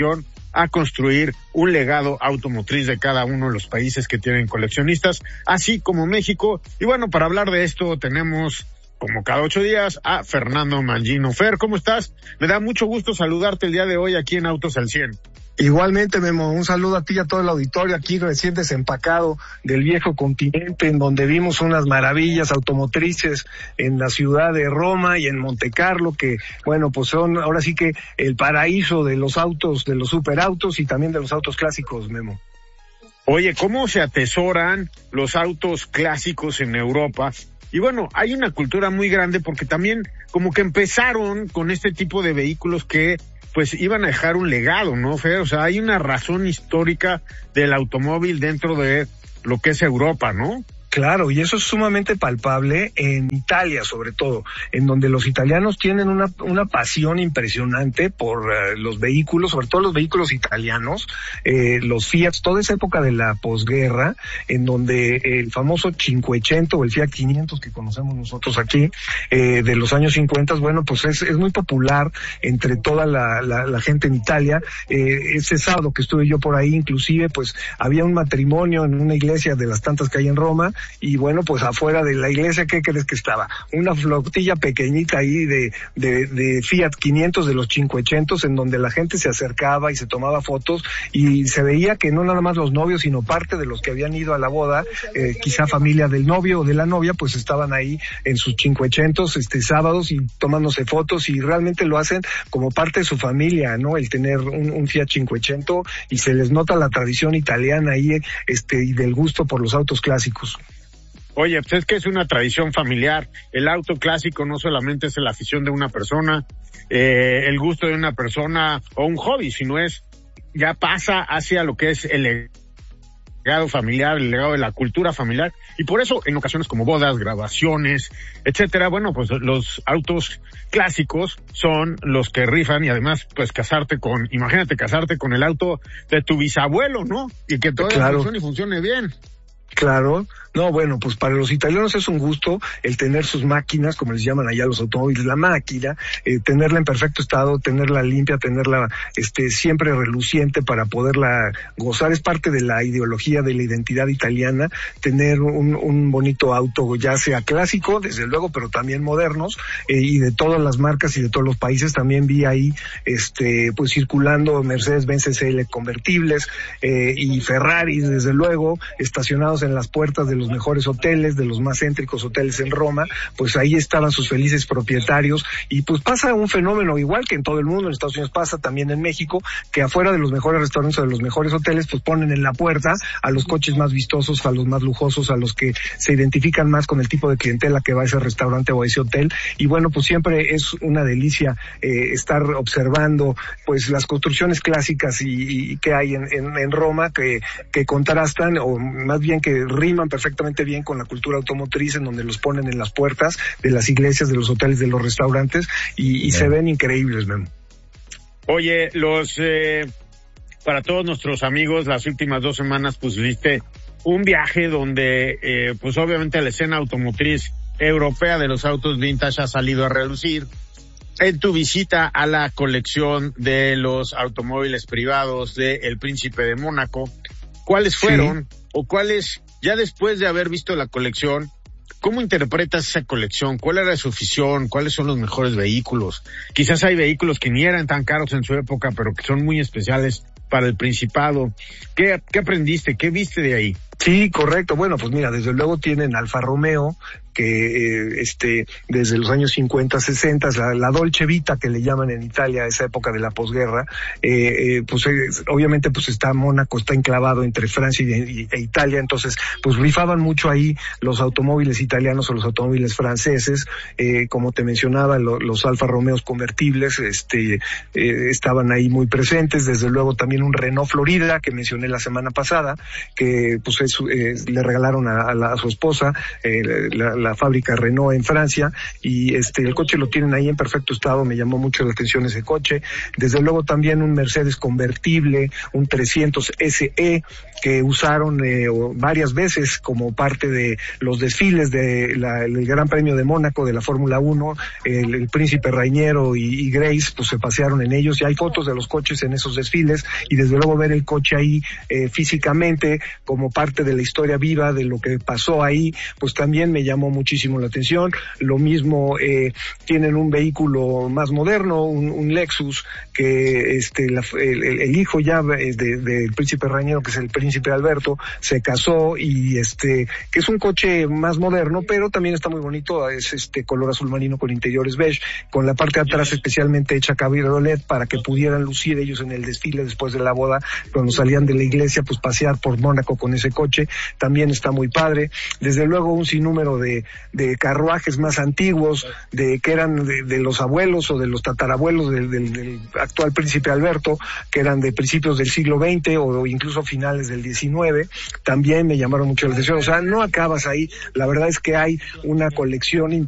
a construir un legado automotriz de cada uno de los países que tienen coleccionistas, así como México. Y bueno, para hablar de esto tenemos, como cada ocho días, a Fernando Mangino. Fer, ¿cómo estás? Me da mucho gusto saludarte el día de hoy aquí en Autos al cien. Igualmente, Memo, un saludo a ti y a todo el auditorio aquí recién desempacado del viejo continente, en donde vimos unas maravillas automotrices en la ciudad de Roma y en Montecarlo, que, bueno, pues son ahora sí que el paraíso de los autos, de los superautos y también de los autos clásicos, Memo. Oye, ¿cómo se atesoran los autos clásicos en Europa? Y bueno, hay una cultura muy grande porque también como que empezaron con este tipo de vehículos que pues iban a dejar un legado, ¿no, Fer? O sea, hay una razón histórica del automóvil dentro de lo que es Europa, ¿no? Claro, y eso es sumamente palpable en Italia, sobre todo, en donde los italianos tienen una una pasión impresionante por uh, los vehículos, sobre todo los vehículos italianos, eh, los Fiat, toda esa época de la posguerra, en donde el famoso cinquecento o el Fiat quinientos que conocemos nosotros aquí, eh, de los años cincuenta, bueno, pues es, es muy popular entre toda la, la, la gente en Italia. Eh, ese sábado que estuve yo por ahí, inclusive, pues había un matrimonio en una iglesia de las tantas que hay en Roma. Y bueno, pues afuera de la iglesia, ¿qué crees que estaba? Una flotilla pequeñita ahí de, de, de Fiat quinientos de los cinquecento, en donde la gente se acercaba y se tomaba fotos y se veía que no nada más los novios, sino parte de los que habían ido a la boda, eh, quizá familia del novio o de la novia, pues estaban ahí en sus cinquecento, este, sábados y tomándose fotos, y realmente lo hacen como parte de su familia, ¿no? El tener un, un Fiat cinquecento, y se les nota la tradición italiana ahí, este, y del gusto por los autos clásicos. Oye, pues es que es una tradición familiar. El auto clásico no solamente es la afición de una persona, eh, el gusto de una persona o un hobby, sino es, ya pasa hacia lo que es el legado familiar, el legado de la cultura familiar, y por eso en ocasiones como bodas, grabaciones, etcétera, bueno, pues los autos clásicos son los que rifan, y además, pues casarte con, imagínate casarte con el auto de tu bisabuelo, ¿no? Y que todo claro. funcione y funcione bien. Claro, no, bueno, pues para los italianos es un gusto el tener sus máquinas, como les llaman allá los automóviles, la máquina, eh, tenerla en perfecto estado, tenerla limpia, tenerla este siempre reluciente para poderla gozar. Es parte de la ideología, de la identidad italiana, tener un, un bonito auto, ya sea clásico, desde luego, pero también modernos, eh, y de todas las marcas y de todos los países. También vi ahí, este, pues circulando Mercedes-Benz S L convertibles, eh, y Ferraris, desde luego, estacionados en las puertas de los mejores hoteles, de los más céntricos hoteles en Roma. Pues ahí estaban sus felices propietarios, y pues pasa un fenómeno igual que en todo el mundo, en Estados Unidos pasa también en México, que afuera de los mejores restaurantes o de los mejores hoteles, pues ponen en la puerta a los coches más vistosos, a los más lujosos, a los que se identifican más con el tipo de clientela que va a ese restaurante o a ese hotel. Y bueno, pues siempre es una delicia eh, estar observando pues las construcciones clásicas y, y que hay en, en, en Roma, que, que contrastan, o más bien que riman perfectamente bien con la cultura automotriz, en donde los ponen en las puertas de las iglesias, de los hoteles, de los restaurantes, y, y se ven increíbles, Memo. Oye, los eh, para todos nuestros amigos, las últimas dos semanas pusiste un viaje donde eh, pues obviamente la escena automotriz europea de los autos vintage ha salido a relucir en tu visita a la colección de los automóviles privados de El Príncipe de Mónaco. ¿Cuáles fueron sí. o cuáles, ya después de haber visto la colección, cómo interpretas esa colección? ¿Cuál era su afición? ¿Cuáles son los mejores vehículos? Quizás hay vehículos que ni eran tan caros en su época, pero que son muy especiales para el Principado. ¿Qué, qué aprendiste? ¿Qué viste de ahí? Sí, correcto. Bueno, pues mira, desde luego tienen Alfa Romeo, que eh, este desde los años cincuenta, sesenta, la, la Dolce Vita que le llaman en Italia, esa época de la posguerra, eh, eh, pues eh, obviamente pues está Mónaco, está enclavado entre Francia y, y, e Italia, entonces pues rifaban mucho ahí los automóviles italianos o los automóviles franceses, eh, como te mencionaba, lo, los Alfa Romeos convertibles, este eh, estaban ahí muy presentes, desde luego también un Renault Florida que mencioné la semana pasada, que pues es, eh, le regalaron a, a, la, a su esposa, eh, la, la la fábrica Renault en Francia, y este el coche lo tienen ahí en perfecto estado. Me llamó mucho la atención ese coche. Desde luego también un Mercedes convertible, un trescientos S E, que usaron eh, varias veces como parte de los desfiles de la, el Gran Premio de Mónaco de la Fórmula uno. El, el Príncipe Rainiero y, y Grace pues se pasearon en ellos, y hay fotos de los coches en esos desfiles, y desde luego ver el coche ahí eh, físicamente como parte de la historia viva de lo que pasó ahí, pues también me llamó muchísimo la atención. Lo mismo eh, tienen un vehículo más moderno, un, un Lexus, que este la, el, el hijo ya del de, de Príncipe Rainiero, que es el Príncipe Alberto, se casó, y este que es un coche más moderno, pero también está muy bonito. Es este color azul marino con interiores beige, con la parte de atrás especialmente hecha cabriolet para que pudieran lucir ellos en el desfile después de la boda, cuando salían de la iglesia, pues pasear por Mónaco con ese coche. También está muy padre. Desde luego un sinnúmero de, de carruajes más antiguos, de que eran de, de los abuelos o de los tatarabuelos del, del, del actual Príncipe Alberto, que eran de principios del siglo veinte o incluso finales del diecinueve. También me llamaron mucho la atención. O sea, no acabas ahí. La verdad es que hay una colección